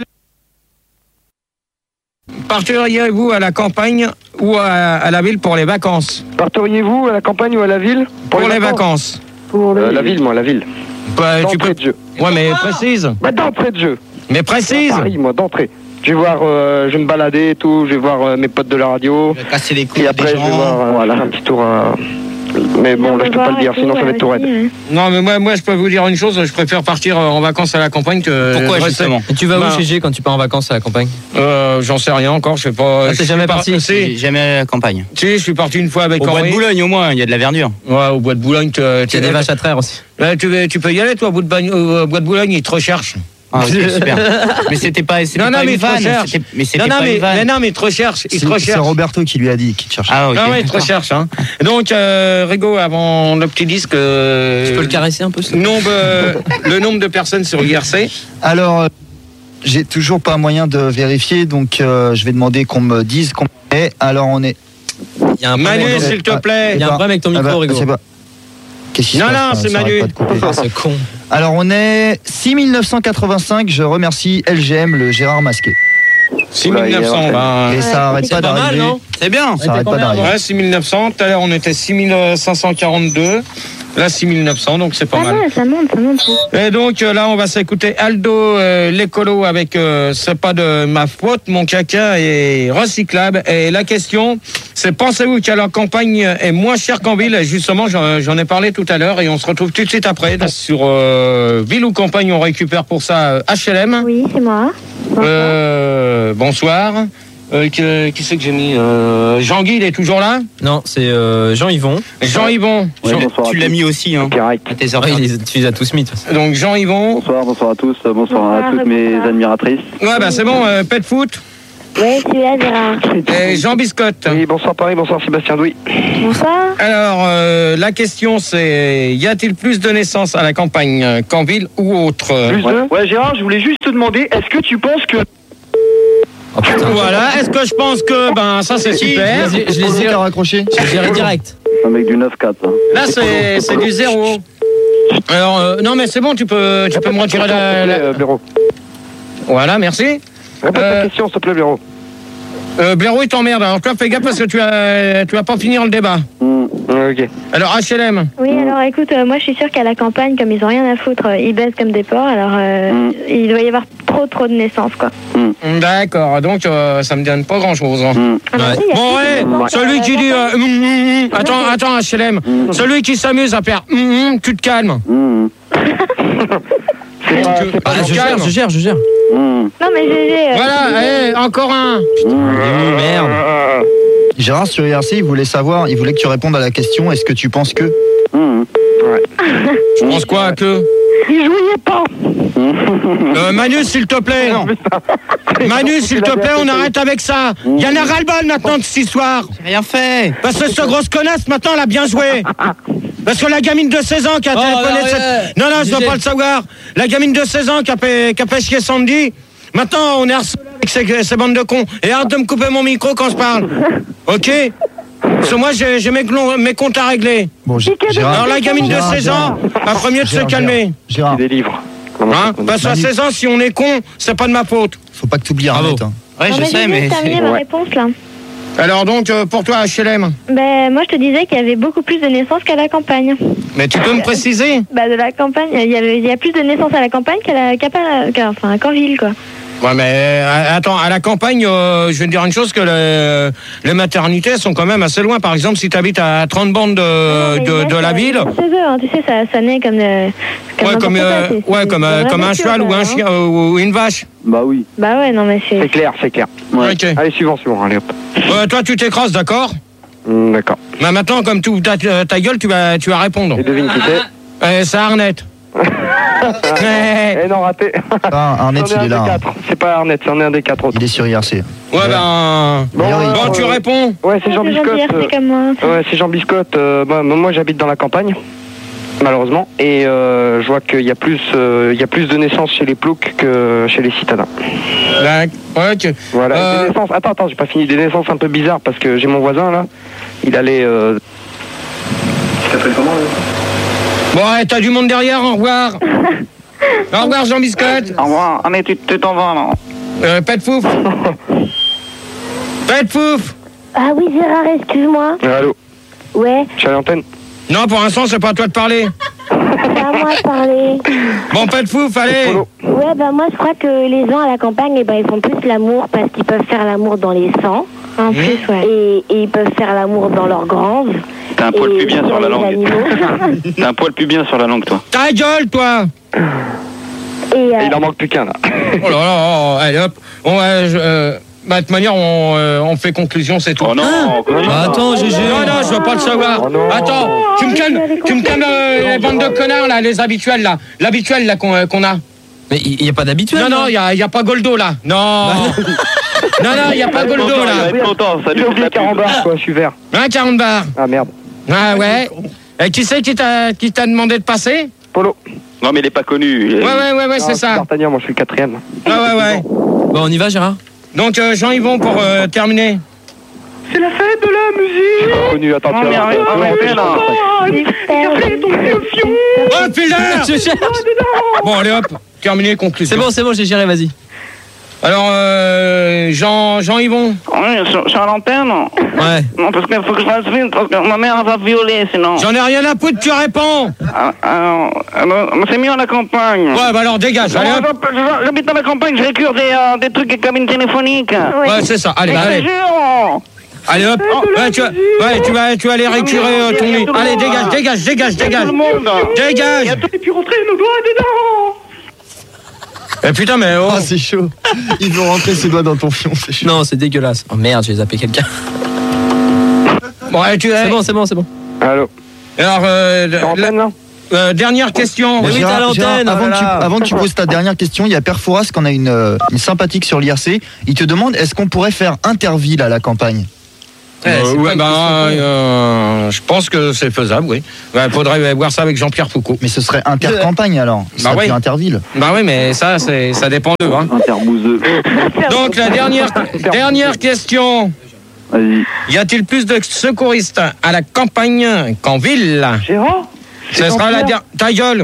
H L M. Partiriez-vous à la campagne ou à, à la ville pour les vacances? Parteriez-vous à la campagne ou à la ville? Pour, les vacances. Pour le... Euh, La ville, moi, la ville. Bah, tu D'entrée peux... de jeu. Ouais, mais précise. Bah, d'entrée de jeu. Mais précise. Paris, moi, d'entrée. Je vais voir, euh, je vais me balader et tout, je vais voir euh, mes potes de la radio. Il va casser les couilles Et après, des je vais gens. voir, euh, voilà, un petit tour à... Mais bon, là, je peux pas le dire, sinon ça va être tout raide. Non, mais moi, moi, je peux vous dire une chose, je préfère partir en vacances à la campagne que. Pourquoi, de rester- justement? Et tu vas Bah, où chez G quand tu pars en vacances à la campagne? euh, J'en sais rien encore, je sais pas. Ah, je t'es suis jamais par- parti? Si, J'ai jamais allé à la campagne. si, je suis parti une fois avec Au bois de Henri. Boulogne, au moins, il y a de la verdure. Ouais, au bois de Boulogne. Tu, Il y a des vaches à traire aussi. Là, tu, veux- tu peux y aller, toi, au bout de Bagne- au bois de Boulogne, ils te recherchent. Ah, ok, super. Mais c'était pas, c'était Non, non, pas mais une il te vanne. recherche. c'était- Mais c'était Non, non, pas mais, une vanne. mais non, mais ils te recherchent. Ils C'est, te c'est recherchent. Roberto qui lui a dit, qui te cherche. Ah, ok. Ah ouais, ils te recherchent. Hein. Donc, euh, Rigo, avant le petit disque. euh, Tu peux le caresser un peu ça nombre, euh, le nombre de personnes sur I R C. Alors, euh, j'ai toujours pas moyen de vérifier, donc euh, je vais demander qu'on me dise combien on est. Alors, on est. Il y a un Manu, problème. s'il te plaît. Il y a un problème avec ton Ah micro, bah, Rigo. c'est pas- Qu'est-ce qui se Non, passe, non, ça c'est s'arrête Manu. pas de couper. Ah, c'est con. Alors, on est six mille neuf cent quatre-vingt-cinq. Je remercie L G M, le Gérard Masqué. six mille neuf cents. bah, Et ça arrête C'est pas pas mal, d'arriver. non? C'est bien. Ça arrête pas combien, d'arriver. Ouais, six mille neuf cents. Tout à l'heure, on était six mille cinq cent quarante-deux. Là, six mille neuf cents, donc c'est pas Pas mal. mal, ça monte, ça monte. Et donc euh, là, on va s'écouter Aldo, euh, l'écolo, avec euh, C'est pas de ma faute, mon caca est recyclable. Et la question, c'est pensez-vous que la campagne est moins chère qu'en ville? Et justement, j'en, j'en ai parlé tout à l'heure et on se retrouve tout de suite après. Sur euh, ville ou campagne, on récupère pour ça euh, H L M. Oui, c'est moi. Euh, bonsoir. Euh, qui, qui c'est que j'ai mis euh, Jean-Guy, il est toujours là? Non, c'est euh, Jean Yvon. Jean-Yvon. Ouais, Jean- bonsoir à Tu tous. l'as mis aussi, hein. Correct. À tes heures. Ouais, il les- tu les as tous mis. de toute façon. donc Jean-Yvon. Bonsoir, bonsoir à tous, bonsoir, Bonsoir, à toutes mes bonsoir. admiratrices. Ouais, bah c'est bon, euh, pet foot. Ouais, celui-là, Gérard. Et Jean Biscotte. Oui, bonsoir Paris, bonsoir Sébastien Douy. Bonsoir. Alors, euh, la question c'est, y a-t-il plus de naissances à la campagne euh, qu'en ville ou autre? Plus de... Ouais, Gérard, je voulais juste te demander, est-ce que tu penses que... Oh, putain. Voilà, est-ce que je pense que, ben ça c'est super. Je les ai- je les ai raccroché. Je dirais direct. Un mec du neuf quatre. Hein. Là c'est c'est du zéro. Alors, euh, non mais c'est bon, tu peux, tu peux me retirer la... la... Euh, Blaireau. Voilà, merci. Répète Euh, ta question, s'il te plaît, Blaireau. Euh, Blaireau il t'emmerde, alors toi fais gaffe parce que tu vas, tu vas pas finir le débat. Mm. Ok. Alors H L M. Oui, alors écoute, euh, moi je suis sûre qu'à la campagne, comme ils ont rien à foutre, euh, ils baissent comme des porcs, alors euh, Mm. il doit y avoir trop trop de naissances, quoi. D'accord, donc euh, ça me donne pas grand chose. Mm. Ah, bah, Ouais. si, il y a Bon plus ouais, de naissances, celui euh, qui dit euh, hum, hum, hum. attends, attends H L M, celui qui s'amuse à faire hum, hum, tu te calmes. Mm. C'est pas... Tu- c'est pas- Ah, je gère, je gère, je gère. Mm. Non mais G G. euh, Voilà, allez, encore un. Merde. Gérard, sur I R C, il voulait savoir, il voulait que tu répondes à la question, est-ce que tu penses que... Mm. Je pense quoi que Il jouait pas. euh, Manu s'il te plaît. Manu s'il te plaît, on arrête avec ça. Il y en a ras-le-bol maintenant de cette histoire. J'ai rien fait. Parce que cette grosse connasse maintenant elle a bien joué. Parce que la gamine de seize ans qui a Oh, téléphoné non, cette... ouais. Non, non, je dois Disais- pas le savoir. La gamine de seize ans qui a fait, qui a fait chier Sandy. Maintenant, on est harcelé avec ces, ces bandes de cons. Et arrête de me couper mon micro quand je parle. Ok? Parce que moi, j'ai j'ai mes, clon- mes comptes à régler. Bon, G- Gérard, Alors, la gamine de Gérard, seize ans, Gérard. a premier de se Gérard, calmer. Gérard, Des livres. Hein? Parce qu'à Manu. seize ans, si on est con, c'est pas de ma faute. faut pas que tu oublies Arnett. Hein. Ouais, non, je mais sais, j'ai mais. juste terminé c'est- ma Ouais. réponse là. Alors donc, euh, pour toi, H L M, Ben moi je te disais qu'il y avait beaucoup plus de naissances qu'à la campagne. mais tu peux me préciser? Bah de la campagne, il y, avait, il y a plus de naissances à la campagne qu'à la, qu'à pas- qu'à- enfin, qu'en ville, quoi. Ouais, mais euh, attends, à la campagne, euh, je vais te dire une chose, que les, les maternités sont quand même assez loin. Par exemple, si tu habites à trente bandes de, Non, mais de, ils de la naissent, ville, euh, chez eux, hein, tu sais, ça, ça naît comme, euh, comme ouais, n'importe comme, quoi, euh, c'est- ouais, c'est- comme, c'est euh, une comme un nature, cheval ou quoi, un hein. chien euh, ou une vache. Bah oui. Bah ouais, non mais c'est... C'est clair, c'est clair. Ouais. Ok. Allez, suivant, suivant, allez hop. Euh, toi, tu t'écrases, d'accord? Mm, D'accord. Mais maintenant, comme tu ouvres ta, ta gueule, tu vas, tu vas répondre. Et devine qui c'est. Euh, c'est Arnett. Ouais, Eh non, raté. Ah, Arnett, C'en est il un est des là. hein. quatre. C'est pas Arnett, c'en est un des quatre autres. Il est sur I R C. ben. D'ailleurs, il- Bon, euh, tu réponds. Ouais, c'est Jean C'est gentil, Biscotte. c'est comme moi. euh, Ouais, c'est Jean Biscotte. euh, bah, moi, j'habite dans la campagne, malheureusement, et euh, je vois qu'il y a plus, euh, il y a plus de naissances chez les ploucs que chez les citadins. D'accord. Ouais, ok. Voilà. et Euh, Des naissances. Attends, attends, j'ai pas fini. Des naissances un peu bizarres parce que j'ai mon voisin là. Il allait. Euh... Il s'appelle comment là? Bon, ouais, t'as du monde derrière, au revoir. Au revoir, Jean Biscotte. Au revoir. Allez, tu tu t'en vas, là. Euh, pas de fouf. Pas de fouf. Ah oui, Gérard, excuse-moi. Allô. Ouais, Je suis à l'antenne. Non, pour l'instant, c'est pas à toi de parler. c'est à moi de parler. Bon, pas de fouf, allez. Polo. Ouais, ben moi je crois que les gens à la campagne, eh ben, ils font plus l'amour parce qu'ils peuvent faire l'amour dans les sangs. En plus, ouais. Et, et ils peuvent faire l'amour dans leurs granges. T'as un poil et pubien sur la les langue. animaux. T'as un poil pubien sur la langue, toi. Ta gueule, toi. Et, euh, Et il en manque plus qu'un là. Oh là là, oh, allez hop. On, euh, je, euh, bah, de toute manière, on, euh, on fait conclusion, c'est tout. Oh non, Bah, attends, G G. Non, non, je veux pas le savoir. Oh non. Attends, tu me calmes, tu me calmes euh, les bandes de connards, là, les habituels, là. L'habituel, là, qu'on euh, qu'on a. Mais il n'y a pas d'habituel. Non, non, il y a, y a pas Goldo, là. Non. Non, non, il n'y a pas Goldo, il va là. être content, ça lui J'ai fait de oublié la pub. carambar quoi, je suis vert. Hein, quarante bars. Ah merde. Ah, ouais. Et qui c'est qui t'a qui t'a demandé de passer? Polo. Non, mais il est pas connu. Ouais, ouais, ouais, ouais, c'est Ah, ça. D'Artagnan, moi je suis le quatrième. Ouais, ouais, ouais. Bon, on y va, Gérard. Donc, euh, Jean-Yvon, pour euh, terminer. C'est la fête de la musique. J'ai pas connu, attends, Non, tu mais vas arrête, voir. arrêtez, là. Oh, putain. Je cherche. Bon, allez, hop. Terminé, conclusion. C'est bon, c'est bon, j'ai géré, vas-y. Alors, euh, Jean, Jean-Yvon. Oui, je je suis à l'antenne. Ouais. Non, parce qu'il faut que je fasse vite, parce que ma mère elle va violer sinon. J'en ai rien à foutre, tu réponds. Ah, alors, alors, c'est mieux à la campagne. Ouais, bah alors dégage, allez hop. Moi, je- J'habite dans la campagne, je récure des, euh, des trucs avec cabine téléphonique. Ouais, c'est ça. Allez, Je te allez. jure. Allez, hop. Ouais, tu vas, ouais, tu vas, tu vas aller récurer euh, ton lit. Allez, dégage, dégage, dégage, dégage. Tout le monde. Dégage. Et puis rentrer nos doigts dedans. Eh putain, mais oh. Ah, c'est chaud. Ils vont rentrer ses doigts dans ton fion, c'est chaud. Non, c'est dégueulasse. Oh merde, j'ai zappé quelqu'un. Bon, allez, tu C'est bon, c'est bon, c'est bon. Allô. Alors, euh, T'es en la- antenne là? Euh, dernière question. Bon, oui, Gérard, t'as l'antenne, Gérard, avant, oh là que tu, là. avant que tu poses ta dernière question, il y a Père Fouras qu'on a une, euh, une sympathique sur l'I R C. Il te demande est-ce qu'on pourrait faire interville à la campagne? Ouais, Euh, c'est ouais, pas une bah, question. euh, je pense que c'est faisable, oui. Il faudrait voir ça avec Jean-Pierre Foucault. Mais ce serait intercampagne alors. Ce Bah serait oui. plus interville. Bah oui, mais ça, c'est, ça dépend d'eux. Hein. Interbouseux. Donc la dernière, dernière question. Vas-y. Y a-t-il plus de secouristes à la campagne qu'en ville? Gérard Ça sera la dernière. Ta gueule.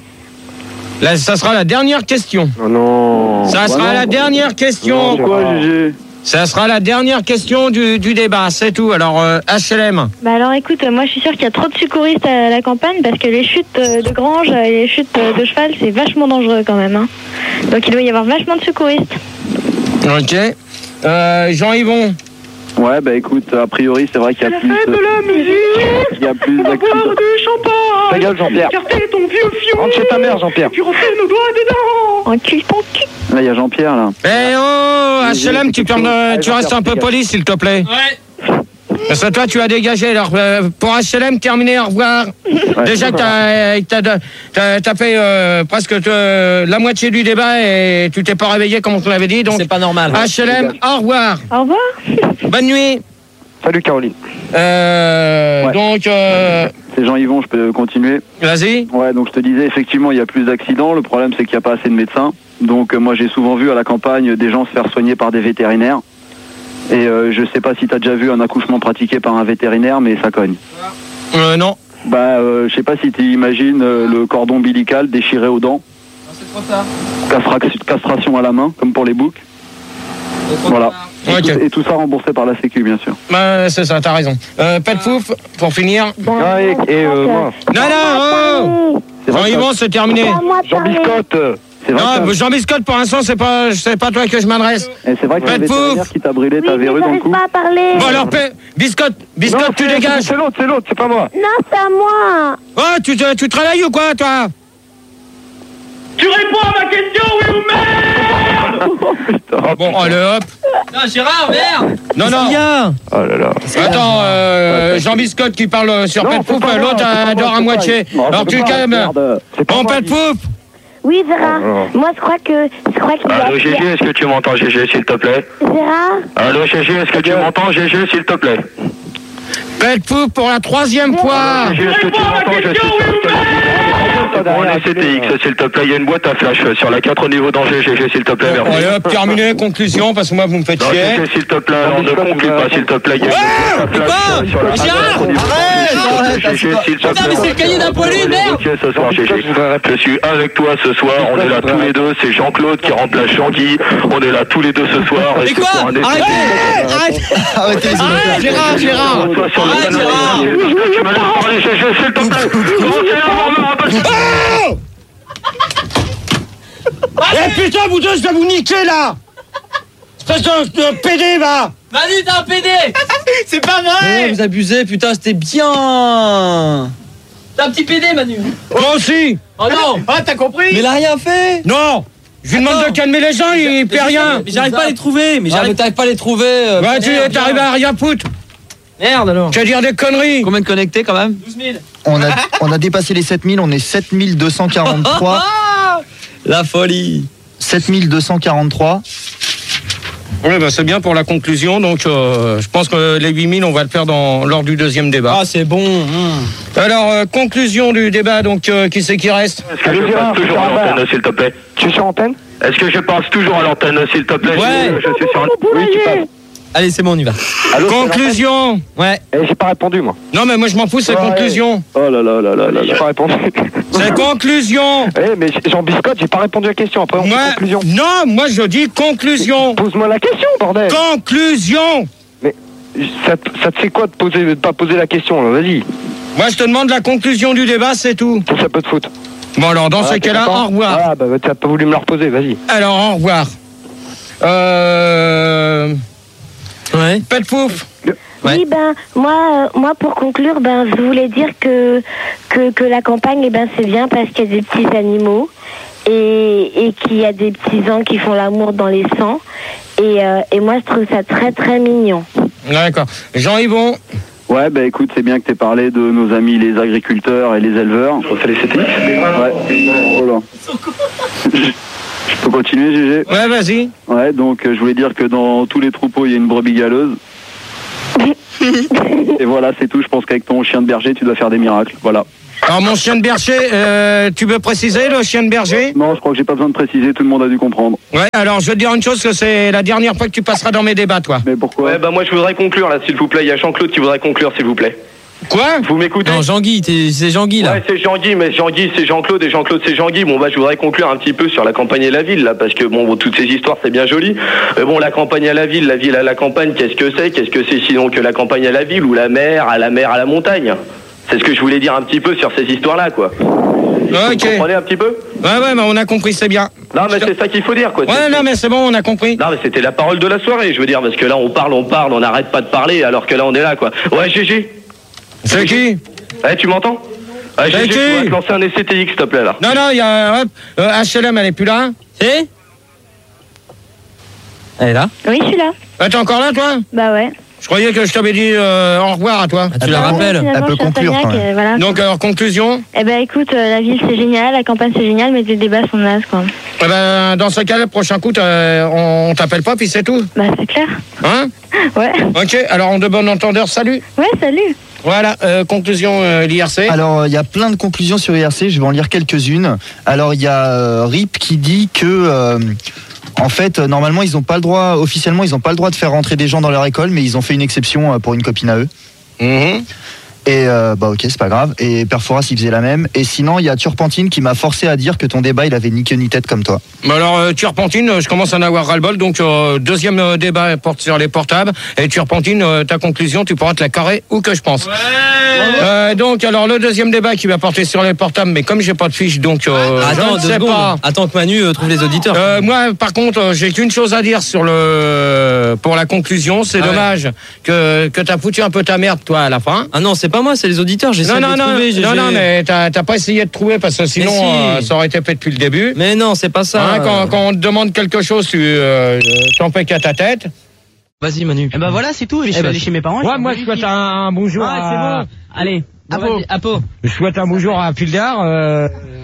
Là, ça sera la dernière question. Oh non. Ça sera Voilà. la dernière question. Pourquoi, Gégé? Ça sera la dernière question du, du débat, c'est tout. Alors, euh, H L M. Bah alors écoute, euh, moi je suis sûre qu'il y a trop de secouristes à la campagne parce que les chutes euh, de grange et les chutes euh, de cheval c'est vachement dangereux quand même. Hein. Donc il doit y avoir vachement de secouristes. Ok. Euh, Jean-Yvon. Ouais, bah écoute, a priori, c'est vrai qu'il y a plus. Fais de la musique, Il y a plus boire d'accidents. du champagne. Ta gueule, Jean-Pierre. Écarter ton vieux fion. Rentre chez ta mère, Jean-Pierre. Puis rentrer nos doigts dedans. En cul, ton cul. Là, il y a Jean-Pierre, là. Eh oh, H L M, tu, fermes, euh, tu restes un peu poli, s'il te plaît. Ouais. Parce que toi, tu as dégagé. Alors, euh, pour H L M, terminé, au revoir. Déjà que t'as, t'as, t'as, t'as fait euh, presque euh, la moitié du débat et tu t'es pas réveillé, comme on te l'avait dit. Donc, C'est pas normal. H L M, au revoir. Au revoir. Bonne nuit. Salut Caroline. Euh, Ouais. Donc, euh, C'est Jean-Yvon, je peux continuer. vas-y. Ouais, donc je te disais, effectivement, il y a plus d'accidents. Le problème, c'est qu'il n'y a pas assez de médecins. Donc, euh, moi, j'ai souvent vu à la campagne des gens se faire soigner par des vétérinaires. Et euh, je sais pas si tu as déjà vu un accouchement pratiqué par un vétérinaire, mais ça cogne. Euh, non. Bah, euh, je sais pas si tu imagines euh, le cordon ombilical déchiré aux dents. C'est trop tard. Castra- castration à la main, comme pour les boucs. Voilà. Et, Ok. tout, et tout ça remboursé par la Sécu, bien sûr. Bah, c'est ça, t'as raison. Euh, Pet Pouf, pour finir. Ah, et, et, euh, moi, Non, non, oh C'est vrai que Jean-Yvon, c'est terminé. Jean Biscotte. euh, c'est vrai Non, que- Jean Biscotte, pour l'instant, c'est pas, c'est pas toi que je m'adresse. et c'est vrai que Pet le vétérinaire Pouf. qui t'a brûlé ta Oui, mais verrue dans le j'arrive cou. pas à parler. Bon, alors, Pe- Biscotte, Biscotte, non, tu c'est- dégages. C'est l'autre, c'est l'autre, c'est pas moi. Non, c'est à moi. Oh, tu, te- tu travailles ou quoi, toi? Tu réponds à ma question, oui ou merde? Ah bon, allez, hop. Non, Gérard, merde. Non, non. Bien. Oh là là. Attends, euh, Jean Biscotte qui parle sur Non, Pet c'est Pouf, pas moi, l'autre c'est pas moi, adore à c'est moitié. pas- non, Alors, c'est tu pas moi, calmes. merde. C'est pas Bon, moi, Pet dis- Pouf. Oui, Gérard. Oh, Moi, je crois que. Je crois qu'il y a. Allô Gégé, est-ce que tu m'entends Gégé, s'il te plaît? Gérard. Allô Gégé, est-ce que tu m'entends Gégé, s'il te plaît? Pet Pouf pour la troisième fois. Gégé, est-ce que tu m'entends? Je suis sur le Bon, allez, C T X, s'il te plaît, il y a une boîte à flash sur la quatre au niveau d'Angers, Gégé, s'il te plaît, merci. Allez, hop, terminé, conclusion, parce que moi, vous me faites Non, chier. Gégé, s'il te plaît, alors ne conclue pas, s'il te plaît, il y a une boîte à flash sur la Gérard, quatre au niveau d'Angers, Gégé, s'il te plaît. Putain, mais c'est le cahier d'Apolline, merde. Ok, ce soir, Gégé. Je suis avec toi ce soir, on est là tous les deux, c'est Jean-Claude qui remplace Jean-Guy, on est là tous les deux ce soir. Mais et c'est quoi? pour un essai. Arrêtez. Arrête. Arrêtez les Arrête, Gérard, Gérard. Toi sur le Arrête, canal, Gérard. tu me laisses parler, Gégé, s'il te plaît. Comment c'est là, on me rappelle- Oh Eh putain, vous deux, je vais vous niquer là. Espèce de, de P D, va. Manu, t'es un P D. C'est pas Ouais, vrai. vous abusez, putain, c'était bien. T'es un petit P D, Manu. Moi aussi. Oh non. Ah, t'as compris. Mais il a rien fait. Non. Je lui demande Attends. de calmer les gens, il fait rien. Mais j'arrive pas à les trouver. Mais Ah, mais j'arrive. t'arrives pas à les trouver. euh, Ouais, tu merde, t'arrives à rien foutre. Merde alors. Tu vas dire des conneries. Combien de connectés quand même? douze mille. On a, on a dépassé les sept mille, on est sept mille deux cent quarante-trois. La folie. sept mille deux cent quarante-trois. Oui, bah, c'est bien pour la conclusion. Donc, euh, je pense que les huit mille, on va le faire dans, lors du deuxième débat. Ah, c'est bon. hum. Alors, euh, conclusion du débat. Donc, euh, qui c'est qui reste? Est-ce que je passe toujours à l'antenne, s'il te plaît? Tu es sur antenne? Est-ce que je passe toujours à l'antenne, s'il te plaît? Ouais. Je, je suis sur un... Oui, tu passes. Allez, c'est bon, on y va. Allô, c'est Conclusion. Ouais. l'antenne. Eh, j'ai pas répondu, moi. Non, mais moi, je m'en fous, c'est Ouais. conclusion. Oh là là là là là J'ai là. pas répondu. C'est conclusion. Eh, mais Jean Biscotte, j'ai pas répondu à la question. Après, on fait Moi, conclusion. non, moi, je dis conclusion. Pose-moi la question, bordel. Conclusion. Ça, te- ça te fait quoi de poser, de pas poser la question, là? Vas-y. Moi, je te demande la conclusion du débat, c'est tout. Ça, ça peut te foutre. Bon, alors, dans Ah, ces t'es cas-là, content au revoir. Ah, bah, t'as pas voulu me la reposer, vas-y. Alors, au revoir. Euh... Ouais. Pet Pouf. Ouais. Oui, ben, moi, euh, moi, pour conclure, ben, je voulais dire que, que, que la campagne, eh ben, c'est bien parce qu'il y a des petits animaux et, et qu'il y a des petits gens qui font l'amour dans les sangs. Et, euh, et moi, je trouve ça très, très mignon. D'accord. Jean-Yvon. Ouais, bah écoute, c'est bien que t'aies parlé de nos amis les agriculteurs et les éleveurs. On fait les C T X. Ouais. Voilà. Je peux continuer, G G? Ouais, vas-y. Ouais, donc euh, je voulais dire que dans tous les troupeaux, il y a une brebis galeuse. Et voilà, c'est tout. Je pense qu'avec ton chien de berger, tu dois faire des miracles. Voilà. Alors, mon chien de berger, euh, tu veux préciser le chien de berger? Non, je crois que j'ai pas besoin de préciser, tout le monde a dû comprendre. Ouais, alors je vais te dire une chose, que c'est la dernière fois que tu passeras dans mes débats, toi. Mais pourquoi? Ouais, bah moi je voudrais conclure là, s'il vous plaît. Il y a Jean-Claude qui voudrait conclure, s'il vous plaît. Quoi? Vous m'écoutez? Non, Jean-Guy, t'es- c'est Jean-Guy là. Ouais, c'est Jean-Guy, mais Jean-Guy c'est Jean-Claude et Jean-Claude c'est Jean-Guy. Bon, bah je voudrais conclure un petit peu sur la campagne et la ville là, parce que bon, bon, toutes ces histoires c'est bien joli. Mais bon, la campagne à la ville, la ville à la campagne, qu'est-ce que c'est? Qu'est-ce que c'est sinon que la campagne à la ville ou la mer à la mer à la montagne? C'est ce que je voulais dire un petit peu sur ces histoires-là, quoi. Ok. Vous comprenez un petit peu? Ouais, ouais, mais on a compris, c'est bien. Non, mais c'est ça qu'il faut dire, quoi. Ouais, non, mais c'est bon, on a compris. Non, mais c'était la parole de la soirée, je veux dire, parce que là, on parle, on parle, on n'arrête pas de parler, alors que là, on est là, quoi. Ouais, G G. C'est qui? Eh, tu m'entends? Ouais, C'est G G, qui? tu vas te lancer un essai T X, s'il te plaît, là. Non, non, il y a... Hop, euh, H L M, elle est plus là? C'est? Elle est là? Oui, je suis là. Ah, t'es encore là, toi? Bah ouais. Je croyais que je t'avais dit euh, au revoir à toi. Ah, tu la rappelles? Finalement, Elle peut je suis à conclure, Sagnac, quand même. et voilà. Donc, alors, conclusion? Eh ben écoute, euh, la ville c'est génial, la campagne c'est génial, mais les débats sont nazes quoi. Eh ben, dans ce cas, le prochain coup, t'as- on t'appelle pas, puis c'est tout. Bah c'est clair. Hein? Ouais. Ok, alors, en de bon entendeur, salut. Ouais, salut. Voilà, euh, conclusion, euh, l'I R C. Alors, il y a plein de conclusions sur I R C, je vais en lire quelques-unes. Alors, il y a euh, R I P qui dit que, euh, en fait, euh, normalement, ils n'ont pas le droit, officiellement, ils n'ont pas le droit de faire rentrer des gens dans leur école, mais ils ont fait une exception euh, pour une copine à eux. Mhm. Et euh, bah ok, c'est pas grave. Et Perforas, il faisait la même. Et sinon, il y a Turpentine qui m'a forcé à dire que ton débat, il avait ni queue ni tête comme toi. Bah alors, euh, Turpentine, euh, je commence à en avoir ras-le-bol. Donc, euh, deuxième euh, débat porte sur les portables. Et Turpentine, euh, ta conclusion, tu pourras te la carrer où que je pense. Ouais. Euh, donc, alors, le deuxième débat qui va porter sur les portables, mais comme j'ai pas de fiche, donc euh, Attends, je deux ne sais secondes. pas. Attends que Manu euh, trouve les auditeurs. Euh, moi, par contre, euh, j'ai qu'une chose à dire sur le pour la conclusion. C'est Ah ouais. dommage que que t'as foutu un peu ta merde, toi, à la fin. Ah non, c'est pas moi, c'est les auditeurs. J'essaie Non, de non, les non, trouver. j'ai- non, non, j'ai- mais t'as t'as pas essayé de trouver parce que sinon Mais si. euh, ça aurait été fait depuis le début. Mais non, c'est pas ça. Hein, quand, quand on te demande quelque chose, tu euh, t'en fais qu'à ta tête. Vas-y, Manu. Eh ben voilà, c'est tout. Je Eh suis ben, allé chez mes parents. Ouais, moi je souhaite un, un bonjour. Ah, à... c'est bon. Allez, Apo. Apo. Je souhaite un bonjour à Fildar, euh,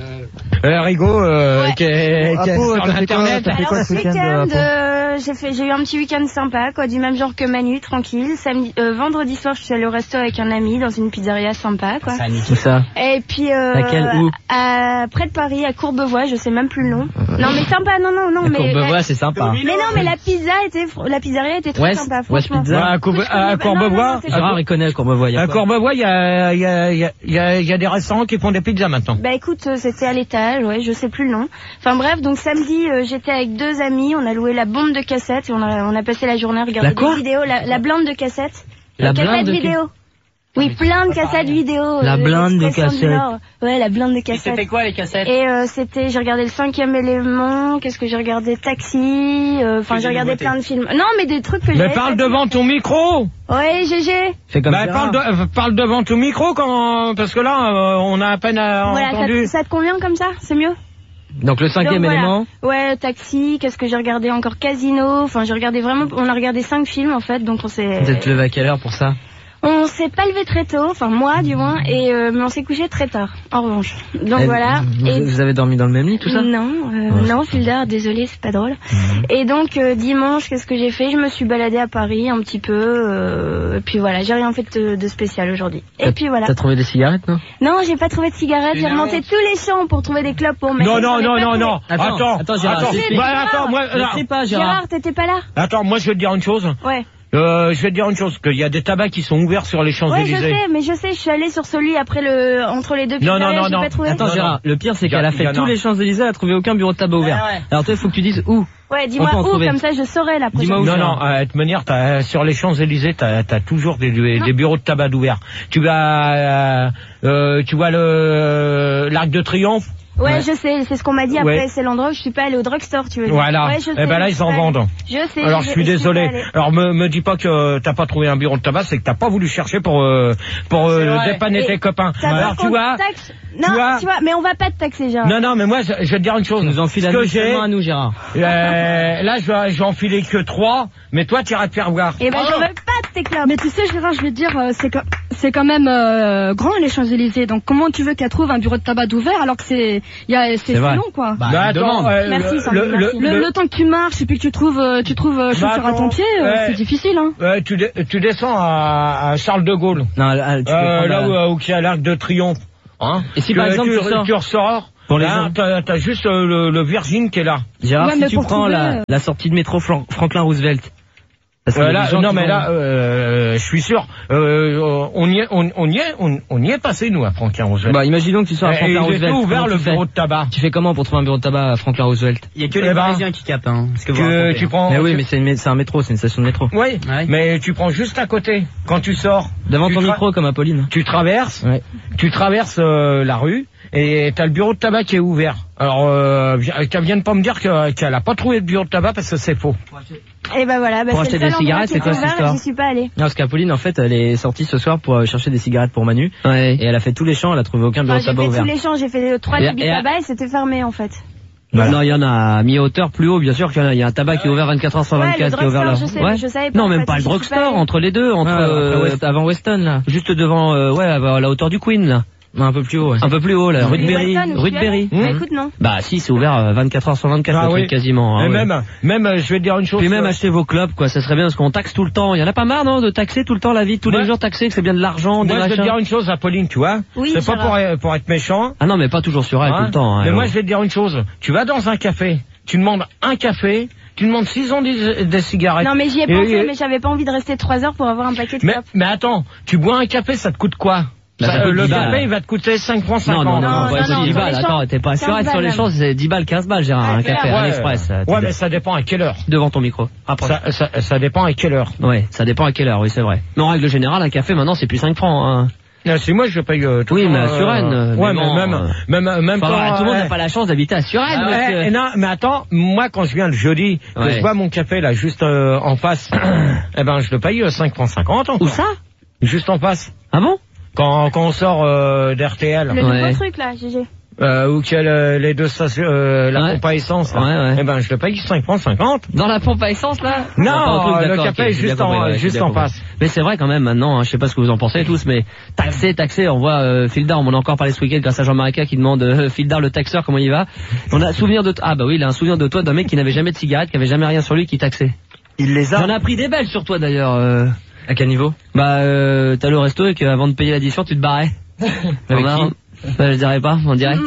euh, Rigaud, euh, qui est, qui est Apo, sur t'as fait quoi, Internet. t'as fait quoi Alors ce ce week-end, week-end, Apo euh, j'ai fait, j'ai eu un petit week-end sympa, quoi, du même genre que Manu, tranquille. Samedi, euh, vendredi soir, je suis allée au resto avec un ami dans une pizzeria sympa, quoi. Tout ça. Et puis euh, Laquelle, où à, près de Paris, à Courbevoie, je sais même plus le nom. Non mais sympa, non non non, mais Courbevoie, c'est sympa. mais non mais la pizza était, fr- la pizzeria était très West- sympa, West franchement. Pizza. Ouais, à, Courbe- à Non, non, Courbevoie, non, c'est à, Gérard, il connaît Courbevoie. il y a à quoi Courbevoie, il y a, il y, a, il y, a, il y, a, il y a des restaurants qui font des pizzas maintenant. Bah écoute, euh, c'était à l'étage, ouais, je sais plus le nom. Enfin bref, donc samedi, euh, j'étais avec deux amis, on a loué la bombe de cassette et on a, on a passé la journée à regarder La quoi des vidéos, la, la blinde de cassette. La cassette blinde de vidéo. Oui, plein de cassettes vidéo. La euh, blinde de l'expression du cassette. Nord. Ouais, la blinde de cassette. quoi les cassettes? Et euh, c'était, j'ai regardé le cinquième élément, qu'est-ce que j'ai regardé, Taxi, euh, enfin j'ai regardé plein de films. Non, mais des trucs que j'ai. Mais parle devant ton micro. Ouais, G G. Fais comme Bah, Gérard. parle, de- euh, parle devant ton micro quand, parce que là, euh, on a à peine euh, Voilà, entendu. ça, ça te convient comme ça? C'est mieux? Donc le cinquième Donc, voilà. élément. Ouais, Taxi, qu'est-ce que j'ai regardé encore, Casino, enfin j'ai regardé vraiment, on a regardé cinq films en fait, donc on s'est... Vous êtes levé à quelle heure pour ça? On s'est pas levé très tôt, enfin moi du moins, et euh, mais on s'est couché très tard, en revanche. Donc Et voilà. Vous, Et vous avez dormi dans le même lit, tout ça? non, euh, non, Fildar, désolé, c'est pas drôle. Et donc euh, dimanche, qu'est-ce que j'ai fait? Je me suis baladée à Paris un petit peu, euh, et puis voilà, j'ai rien fait de, de spécial aujourd'hui. Et T'as- puis voilà. T'as trouvé des cigarettes, non? Non, j'ai pas trouvé de cigarettes, j'ai remonté tous les champs pour trouver des clopes pour mettre. Non, non, J'en ai non, pas non, trouvé. non. Attends, Attends, attends, Gérard, attends. c'est- Bah, attends, moi, Je alors, sais pas, Gérard. Gérard, t'étais pas là? attends, moi, je vais te dire une chose. Ouais. Euh, je vais te dire une chose, qu'il y a des tabacs qui sont ouverts sur les Ouais, je Champs-Élysées. sais, mais je sais, je suis allée sur celui après le, entre les deux Non, non, pizzerias, non, j'ai non. pas trouvé. Attends, Non, Gérard, non. le pire, c'est Il y a- qu'elle a il y fait en tous a. les Champs-Élysées, elle a trouvé aucun bureau de tabac ouvert. ouais. Alors toi, il faut que tu dises où. Ouais, dis-moi On peut en où, trouver. comme ça je saurai la prochaine Dis-moi où. fois. Non, non, euh, de toute manière, t'as, sur les Champs-Élysées, t'as, t'as toujours des, des, des bureaux de tabac ouverts. Tu vas, euh, euh, tu vois le, l'Arc de Triomphe? Ouais, je sais, c'est ce qu'on m'a dit après, Ouais. c'est l'endroit où je suis pas allée au drugstore, tu veux dire. Voilà. Ouais, je Eh sais, ben là, je ils suis en pas allée. vendent. Je sais. Alors, je suis pas désolé. allée. Alors, me, me dis pas que t'as pas trouvé un bureau de tabac, c'est que t'as pas voulu chercher pour, euh, pour euh, C'est vrai. dépanner Et tes copains. T'as peur Alors, tu qu'on vois, te taxe tu Non, vois- tu vois, mais on va pas te taxer, Gérard. non, non, mais moi, je, je vais te dire une chose. Tu nous enfiles Ce à que nous, j'ai, seulement à nous, Gérard. euh, là, je vais, je vais enfiler que trois, mais toi, tu iras te faire voir. Eh ben, je veux pas te tes clopes. Mais tu sais, Gérard, je vais te dire, euh, c'est que c'est quand même euh, grand les Champs-Élysées. Donc comment tu veux qu'elle trouve un bureau de tabac ouvert alors que c'est il y a c'est C'est vrai. long quoi. Bah, Bah, attends, euh, merci, le- Sandrine, le- merci. le- Le, le- le temps que tu marches et puis que tu trouves euh, tu trouves euh, chaussures Bah, à ton pied, euh, ouais. c'est difficile hein. Ouais, tu, dé- tu descends à, à Charles de Gaulle. Non, là, tu peux Euh, prendre là la- où, où il y a l'Arc de Triomphe. Hein. Et si Tu- par exemple tu, tu sors- tu ressors, Pour les là, gens. t'as, t'as juste euh, le, le Virgin qui est là. Gérard, Ouais, si mais tu pour prends trouver, la, euh, la sortie de métro Fran- Franklin Roosevelt. Parce qu'il y Euh, a là, des gens non qui mais vont- là, euh, je suis sûr, euh, on y est, on, on y est, on, on y est passé nous à Franklin Roosevelt. Bah, imaginons que tu sors à Et Franklin il est Roosevelt. tout ouvert Comment le tu fais bureau de tabac. Tu fais comment pour trouver un bureau de tabac à Franklin Roosevelt? Il y a que Eh les ben, Parisiens qui capent, hein. Ce que vous Tu, racontez, tu hein. prends. Mais oui, tu- mais c'est, une- c'est un métro, c'est une station de métro. Oui, Ouais. mais tu prends juste à côté. Quand tu sors, Devant tu ton tra- micro comme Apolline. tu traverses, Ouais. tu traverses euh, la rue et t'as le bureau de tabac qui est ouvert. Alors, euh, viens, qu'elle vienne pas me dire que- qu'elle a pas trouvé de bureau de tabac parce que c'est faux. Et bah voilà, bah Pour c'est acheter le seul des endroit cigarettes, qui c'est est quoi cette ouvert, histoire J'y suis pas allée. Non, parce qu'Apolline, en fait, elle est sortie ce soir pour euh, chercher des cigarettes pour Manu. Ouais. Et elle a fait tous les champs, elle a trouvé aucun bureau Enfin, de j'ai tabac fait ouvert. tous les champs, j'ai fait trois Et- débits et- tabac et c'était fermé en fait. Bah non, il y en a à mi-hauteur, plus haut, bien sûr qu'il y en a. Il y a un tabac qui est ouvert vingt-quatre heures sur Ouais, vingt-quatre le qui est ouvert là. drugstore, je sais, mais je savais pas, non, en même fait, pas le j'y suis pas drugstore, allée. entre les deux, entre Ouais, après euh, West- avant Weston là. Juste devant, euh, ouais, à la hauteur du Queen là. Un peu plus haut, ouais. Un peu plus haut là, rue de Mais Berry. Weston, où Rue tu de es allée Berry. Bah écoute, non. Bah si, c'est ouvert euh, vingt-quatre heures sur vingt-quatre, Ah le truc oui. quasiment. hein, Et ouais. même, même, euh, je vais te dire une chose. Puis même euh, acheter vos clopes, quoi, ça serait bien parce qu'on taxe tout le temps. Il y en a pas marre, non, de taxer tout le temps la vie, tous Ouais. les jours taxer, que c'est bien de l'argent, des Moi, je vais te machins. dire une chose, Apolline, tu vois. Oui, c'est pas Gérard. pour, pour être méchant. Ah non, mais pas toujours sur elle hein. tout le temps. hein, Mais alors. moi, je vais te dire une chose. Tu vas dans un café, tu demandes un café, tu demandes six ans des, des cigarettes. Non mais j'y ai Et- pensé, et- mais j'avais pas envie de rester trois heures pour avoir un paquet de mais, clopes. mais attends, tu bois un café, ça te coûte quoi? Bah, ça Ça, coûte le dix café, balles. il va te coûter cinq francs Non, cinquante. non, non, Non, non, non, ouais, c'est non, dix sur balles. les Attends, champs, t'es pas assuré quinze sur les balles, champs, c'est dix balles, quinze balles, Gérard, un Ouais, café, ouais. un express. euh, Ouais, t'es mais ça dépend à quelle heure. devant ton micro. Rapproche. Ça, ça, ça dépend à quelle heure. Ouais, ça dépend à quelle heure, oui, c'est vrai. Mais en règle générale, un café, maintenant, c'est plus cinq francs, hein. Ah, si moi je paye euh, tout Oui, le temps, mais à Suresnes, euh, mais ouais, bon, mais même, euh, même, même Enfin, quand, voilà, tout le monde euh, n'a pas la chance d'habiter à Suresnes, Ah ouais, monsieur. et non, mais attends, moi quand je viens le jeudi, que Ouais. je bois mon café là juste euh, en face, eh ben je le paye euh, cinq francs cinquante. Où ça? Juste en face. Ah bon? Quand, quand on sort euh, d'R T L, Le Ouais. nouveau truc là, G G. euh, où qu'il y a le- les deux stations, euh, la Ouais. pompe à essence, là, Ouais, ouais. eh ben je le paye cinq francs cinquante. Dans la pompe à essence, là? Non, pas au truc, le d'accord, café ok, est j'ai bien juste en- compris, ouais, j'ai juste bien en compris. face. Mais c'est vrai quand même maintenant, hein, je sais pas ce que vous en pensez tous, mais taxer, taxer, on voit euh, Fildar, on m'en a encore parlé ce week-end grâce à Jean-Marica qui demande euh, Fildar le taxeur comment il va. On a souvenir de ah bah oui, il a un souvenir de toi d'un mec qui n'avait jamais de cigarette, qui avait jamais rien sur lui, qui taxait. Il les a. J'en ai appris des belles sur toi d'ailleurs. Euh... À quel niveau? Bah euh, t'allais au resto et qu'avant de payer l'addition tu te barrais. Avec On a- qui Bah, je dirais pas, en direct.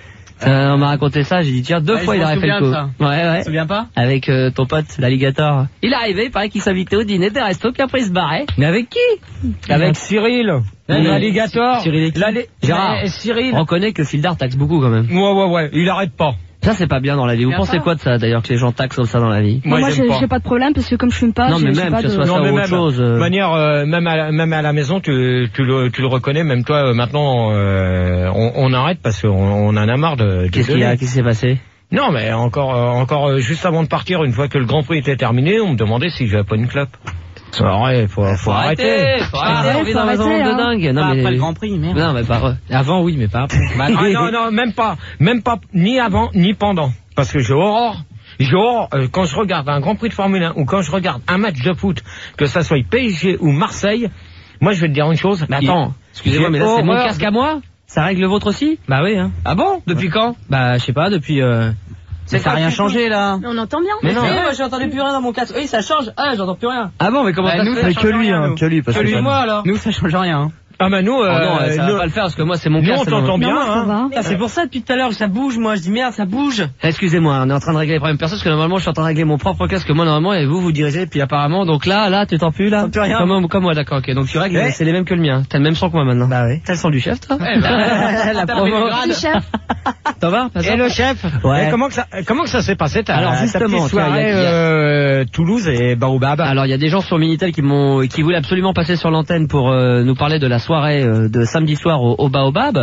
Euh, on m'a raconté ça, j'ai dit tiens deux Ah, fois je il m'en aurait fait le souviens coup. de ça. Ouais ouais. Tu te souviens pas? Avec euh, ton pote l'alligator. Il est arrivé, il paraît qu'il s'invitait au dîner des restos, puis après il se barrait. Mais avec qui? Avec Cyril, Mais- l'alligator. Cyril et qui l'alli- Gérard. mais Cyril. On reconnaît que Fildar taxe beaucoup quand même. Ouais, ouais, ouais, il arrête pas. Ça c'est pas bien dans la vie. Vous Bien pensez pas. quoi de ça d'ailleurs que les gens taxent comme ça dans la vie? Moi, Moi, j'aime j'ai pas. j'ai pas de problème parce que comme je fume pas, Non, j'ai mais j'ai même pas que ce de... soit ça mais ou autre même, chose. de euh. manière, euh, même, à la, même à la maison, tu, tu, le, tu le reconnais, même toi, euh, maintenant, euh, on, on arrête parce qu'on on en a marre de... de Qu'est-ce qu'il y a? donner. Qu'est-ce qui s'est passé? Non, mais encore, euh, encore euh, juste avant de partir, une fois que le Grand Prix était terminé, on me demandait si j'avais pas une clope. Ouais, faut, faut arrêter. Faut Ah, arrêter, on vit faut dans un arrêter, monde de hein. dingue. Non, Pas mais... après le Grand Prix, merde. Non, mais pas... Avant, oui, mais pas après. Ah, non, non, même pas, même pas, ni avant, ni pendant. Parce que j'ai horreur. J'ai horreur, euh, quand je regarde un Grand Prix de Formule un, ou quand je regarde un match de foot, que ça soit P S G ou Marseille, moi je vais te dire une chose. Mais attends, excusez-moi, mais là c'est mon casque à moi? Ça règle le vôtre aussi? Bah oui, hein. Ah bon? Depuis quand? Bah, je sais pas, depuis... Euh... Mais ça a rien changé, là. On entend bien. Mais non. Mais moi, j'entendais plus rien dans mon casque. Oui, ça change. Ah, j'entends plus rien. Ah bon, mais comment Bah, ça nous, se ça fait? change rien, nous. que lui, parce Que que lui et moi, alors. Nous, ça change rien, hein. Ah bah nous, Oh euh, non, ça nous- va pas le faire parce que moi c'est mon nous, casque. on ça t'entend me- bien, Non, ça hein. va. Ah, c'est pour ça, depuis tout à l'heure, ça bouge, moi. Je dis merde, ça bouge. Excusez-moi, on est en train de régler les problèmes perso parce que normalement je suis en train de régler mon propre casque moi normalement et vous vous dirigez puis apparemment donc là là tu t'entends plus là. T'entends plus rien. Comme, comme moi d'accord ok donc tu règles Ouais. c'est les mêmes que le mien. T'as le même son que moi maintenant. Bah oui. T'as le son du chef toi. Eh ben, La t'as promo. pris le grade. Le chef. Ça va pas ça Et le chef, Ouais. et comment que ça, comment que ça s'est passé ta, Alors, ta justement, petite tu vois, soirée il y a- il y a- euh, Toulouse et Baobab. Alors il y a des gens sur Minitel qui m'ont qui voulaient absolument passer sur l'antenne pour euh, nous parler de la soirée euh, de samedi soir au, au Baobab.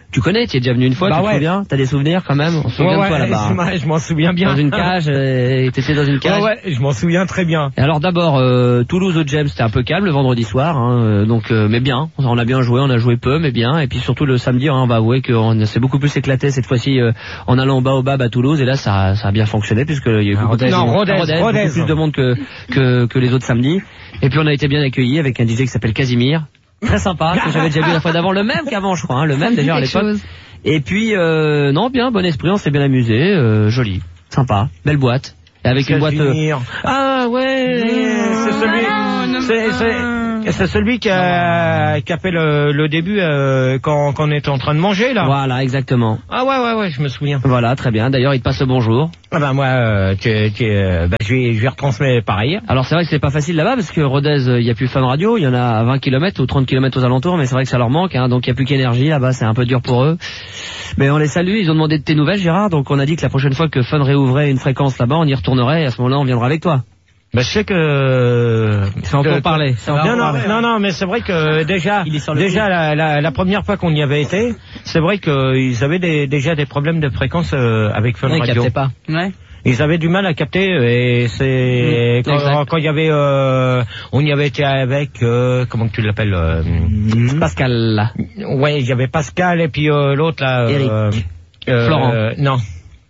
Tu connais, tu es déjà venu une fois, bah tu ouais. te souviens? T'as des souvenirs quand même? On se souvient ouais, de toi ouais, là-bas. Je m'en souviens bien. Dans une cage, euh, t'étais dans une cage. Ouais, ouais, je m'en souviens très bien. Et alors d'abord, euh, Toulouse au James, c'était un peu calme le vendredi soir, hein, euh, donc euh, mais bien. On a bien joué, on a joué peu, mais bien. Et puis surtout le samedi, hein, on va avouer qu'on s'est beaucoup plus éclaté cette fois-ci euh, en allant au Baobab à Toulouse. Et là, ça, ça a bien fonctionné puisque il y a eu beaucoup, Rodez, de, non, Rodez, Rodez, Rodez. beaucoup plus de monde que, que que les autres samedis. Et puis on a été bien accueillis avec un D J qui s'appelle Casimir. Très sympa, que j'avais déjà vu la fois d'avant, le même qu'avant je crois, hein, le même déjà à l'époque. Et puis, euh, non, bien, bon esprit, on s'est bien amusé, euh, joli, sympa, belle boîte. Et avec une boîte... Euh... Ah ouais, c'est celui... C'est, c'est, c'est celui qui a, qui a fait le, le début euh, quand, quand on était en train de manger là. Voilà, exactement. Ah ouais, ouais, ouais, je me souviens. Voilà, très bien. D'ailleurs, il te passe le bonjour. Ah ben moi, euh, tu, tu, euh, bah, je vais, je vais retransmettre pareil. Alors c'est vrai que c'est pas facile là-bas parce que Rodez, il y a plus Fun Radio, il y en a à vingt kilomètres ou trente kilomètres aux alentours, mais c'est vrai que ça leur manque, hein, donc il y a plus qu'énergie là-bas, c'est un peu dur pour eux. Mais on les salue, ils ont demandé de tes nouvelles, Gérard, donc on a dit que la prochaine fois que Fun réouvrait une fréquence là-bas, on y retournerait et à ce moment-là, on viendra avec toi. Bah, je sais que... C'est encore parlé. Non, non, non, non, mais c'est vrai que déjà, déjà la, la, la première fois qu'on y avait été, c'est vrai qu'ils avaient des, déjà des problèmes de fréquence euh, avec Fun Ouais, Radio. ils captaient pas. Ouais. Ils avaient du mal à capter et c'est Mmh, quand, quand il y avait, euh, on y avait été avec, euh, comment tu l'appelles euh, mmh. Pascal. Ouais, il y avait Pascal et puis euh, l'autre là. Eric. Euh, euh, Florent. Euh, non.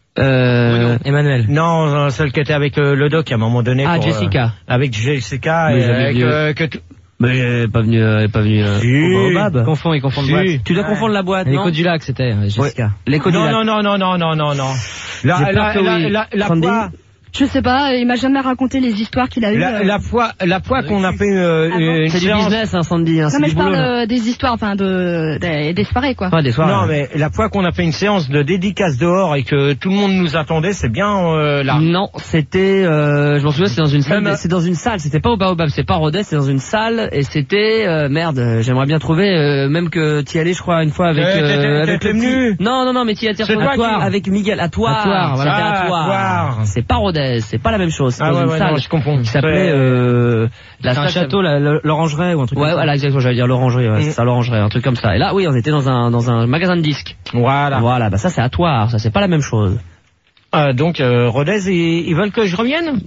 Euh, Emmanuel. Non, celle qui était avec euh, le doc à un moment donné. Ah, pour, Jessica. Euh, avec Jessica Mais et j'avais avec, vu- euh, que tu- Mais elle est pas venue, elle est pas venue euh, Si. au Baobab. Confond, il confond de Si. boîte. Tu dois confondre la boîte, Les non? Côtes du Lac, c'était, euh, Jessica. Les Côtes du non, Lac. non, non, non, non, non, non, non. J'ai La, peur la, que la, oui. la, la Sandy fois, Je sais pas, il m'a jamais raconté les histoires qu'il a eues. la, euh. la fois, la fois qu'on a fait euh, une C'est du séance- business, hein, Sandy, hein, Non c'est mais du je boulot. parle là. euh, des histoires, enfin de des, des soirées quoi. Ouais, des soirs. Non, là. mais la fois qu'on a fait une séance de dédicace dehors et que tout le monde nous attendait, c'est bien euh, là. Non, c'était, euh, je m'en souviens, c'était dans une salle, Même- c'est dans une salle, c'était pas au Baobab, c'est pas Rodez, c'est dans une salle, et c'était, euh, merde, euh, j'aimerais bien trouver, euh, même que t'y allais, je crois, une fois avec, Euh, t'étais- euh, avec t'étais le petit- venu. Non, non, non, mais t'y étais C'est toi à Toire, qui- avec Miguel, à Toire, À Toire, voilà. c'était à Ah, Toire. Toire. C'est pas Rodez, c'est pas la même chose, c'est Ah dans ouais, une ouais, salle non, je comprends. qui s'appelait, C'est- euh, la C'est un salle- château, la- la- l'orangerie ou un truc Ouais, comme ça. voilà, exactement, j'allais dire l'orangerie, ouais, Mm. c'est ça, l'orangerie, un truc comme ça. Et là, oui, on était dans un, dans un magasin de disques. Voilà. Voilà, bah ça c'est à Toire, ça c'est pas la même chose. Ah, donc euh, Rodez, ils, ils veulent que je revienne.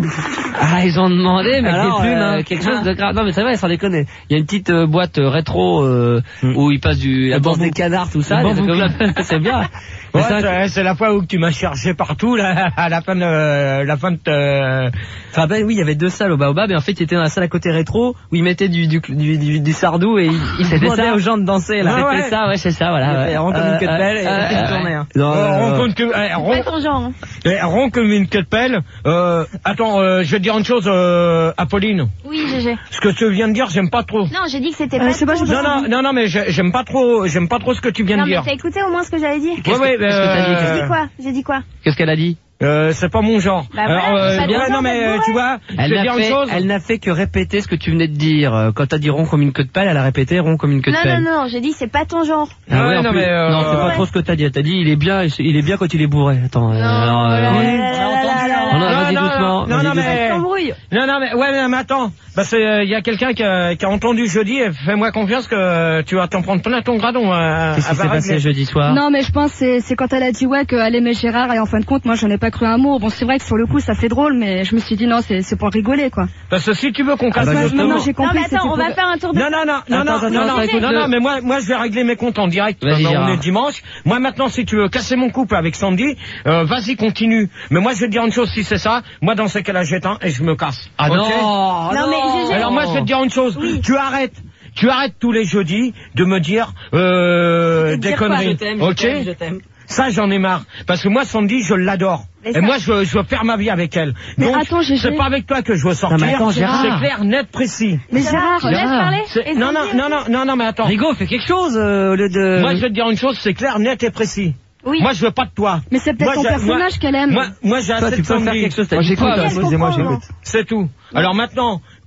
Ah, ils ont demandé, mais Alors, des plumes, euh, hein, quelque chose de grave. Non, mais c'est vrai, sans déconner. Il y a une petite euh, boîte euh, rétro euh, où ils passent du la danse des canards, tout ça. Le des trucs bambou. comme ça. C'est bien. Ouais, Mais c'est vrai c'est, c'est la fois où tu m'as cherché partout là, à la fin de la fin de. euh, que- tu te rappelles, oui, il y avait deux salles au Baobab, et en fait, il était dans la salle à côté rétro où ils mettaient du du du, du, du sardou et ils, ils C'était demandaient ça aux gens de danser, là. C'était ouais. ça, ouais, c'est ça, voilà. Il ouais. était rond comme une queue de pelle et euh, il euh, tournait, hein. Non, euh, non, rond non. comme que- euh, rond- Pas ton genre. hein. eh, rond comme une queue de pelle. Euh, attends, euh, je vais te dire une chose, euh, Apolline. Oui, G G. Ce que tu viens de dire, j'aime pas trop. Non, j'ai dit que c'était Euh, pas c'est pas ton juste- Non, genre. non, non, non, mais j'ai- j'aime pas trop, j'aime pas trop ce que tu viens Non, de mais dire. t'as écouté au moins ce que j'avais dit? Ouais, ouais, qu'est-ce que t'as dit, euh, J'ai dit quoi? J'ai dit quoi? Qu'est-ce qu'elle a dit? Euh, c'est pas mon genre. Bah Alors, voilà, euh, c'est pas ouais, ton non, genre, mais t'es euh, bourré. tu vois, je Elle vais te n'a dire une fait, chose. elle n'a fait que répéter ce que tu venais de dire. Euh, Quand t'as dit rond comme une queue de pelle, elle a répété rond comme une queue de Non, pelle. non, non, j'ai dit c'est pas ton genre. Ah ouais, Ouais, en non, plus- mais, euh, non, c'est pas ouais. trop ce que t'as dit. T'as dit il est bien, il est bien quand il est bourré. Attends. euh, alors, euh, là, oui. là, là, là, là, là, Non, non, là. vas-y non, doucement. non, vas-y non, doucement. mais- T'embrouilles. Non, non, mais ouais, mais, mais attends, parce qu'il y a quelqu'un qui a, qui a entendu jeudi, et fais-moi confiance que tu vas t'en prendre plein ton gradon. À, Qu'est-ce à qui s'est Varagles. passé jeudi soir? Non mais je pense que c'est c'est quand elle a dit ouais qu'elle aimait Gérard et en fin de compte moi j'en ai pas cru un mot. Bon c'est vrai que sur le coup ça fait drôle mais je me suis dit non c'est c'est pour rigoler quoi. Parce que si tu veux qu'on casse bah, le justement. Maintenant j'ai Non, compris mais que c'était attends, on pour- va faire un tour de... Non, non, non, non, Attends, non, attends, non, attends, non, écoute, non, le- non, mais moi, moi, je vais régler mes comptes en direct. Vas-y, comme on Gérard. est dimanche. Moi, maintenant, si tu veux casser mon couple avec Sandy, euh, vas-y, continue. Mais moi, je vais te dire une chose, si c'est ça, moi, dans ces cas-là, j'éteins et je me casse. Ah Ok non, Non, mais G G. Alors moi, je vais te dire une chose. Oui. Tu arrêtes. Tu arrêtes tous les jeudis de me dire euh, De des dire quoi? conneries. Je t'aime, je Ok. t'aime, je t'aime. Ça, j'en ai marre. Parce que moi, Sandy, je l'adore. Mais Et ça- moi, je, je veux faire ma vie avec elle. Mais Donc, attends, Gégé. c'est pas avec toi que je veux sortir. Non, mais attends, Gérard. C'est clair, net, précis. Mais Gérard, Gérard, laisse Gérard. parler. C'est- Et Non, non, Sandy non, non, non, non, mais attends. Rigaud, fais quelque chose euh, au lieu de. Moi, je vais te dire une chose, c'est clair, net et précis. Oui. Moi, je veux pas de toi. mais c'est peut-être Moi, ton j'ai- personnage moi- qu'elle aime. Moi, moi, j'ai Toi, assez tu de peux faire Sandy. quelque chose. T'as Moi dit j'écoute, quoi? hein, je excusez-moi, comprends, j'écoute. C'est tout. Alors maintenant,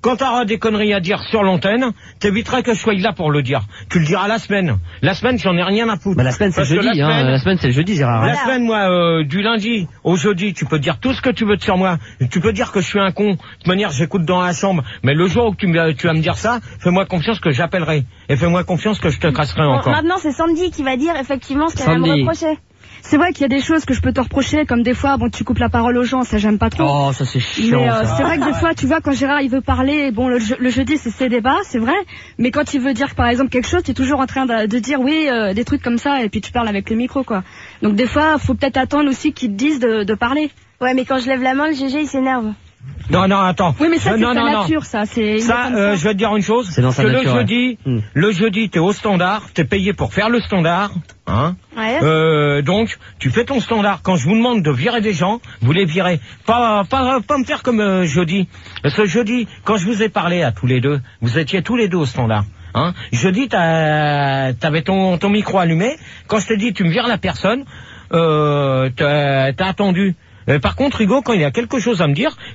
quand t'auras des conneries à dire sur l'antenne, t'éviteras que je sois là pour le dire. Tu le diras la semaine. La semaine, j'en ai rien à foutre. Bah, la semaine, c'est le jeudi, la, hein. la semaine, c'est le jeudi, Gérard. La semaine, moi, euh, du lundi au jeudi, tu peux dire tout ce que tu veux sur moi. Tu peux dire que je suis un con. De toute manière, j'écoute dans la chambre. Mais le jour où tu, me, tu vas me dire ça, fais-moi confiance que j'appellerai. Et fais-moi confiance que je te casserai Bon, encore. maintenant, c'est Sandy qui va dire effectivement ce qu'elle va me reprocher. C'est vrai qu'il y a des choses que je peux te reprocher, comme des fois, bon, tu coupes la parole aux gens, ça j'aime pas trop. Oh, ça c'est chiant. Mais euh, ça. c'est vrai que des fois, tu vois, quand Gérard il veut parler, bon, le, le jeudi c'est ses débats, c'est vrai. Mais quand il veut dire par exemple quelque chose, tu es toujours en train de, de dire oui, euh, des trucs comme ça, et puis tu parles avec le micro, quoi. Donc des fois, faut peut-être attendre aussi qu'ils te disent de, de parler. Ouais, mais quand je lève la main, le G G il s'énerve. Non, non, attends. Oui, mais ça, c'est non, sa non, nature, non. ça. C'est ça, euh, ça. je vais te dire une chose. C'est dans sa que nature, le ouais. jeudi, Mm. le jeudi, t'es au standard, t'es payé pour faire le standard, hein. Ouais. Euh, donc, tu fais ton standard. Quand je vous demande de virer des gens, vous les virez. Pas, pas, pas me faire comme euh, jeudi. Parce que jeudi, quand je vous ai parlé à tous les deux, vous étiez tous les deux au standard. Hein. Jeudi, t'as, t'avais ton, ton micro allumé. Quand je te dis, tu me vires la personne, euh, t'as, t'as attendu. Euh, par contre, Hugo, quand il y a quelque chose à me dire,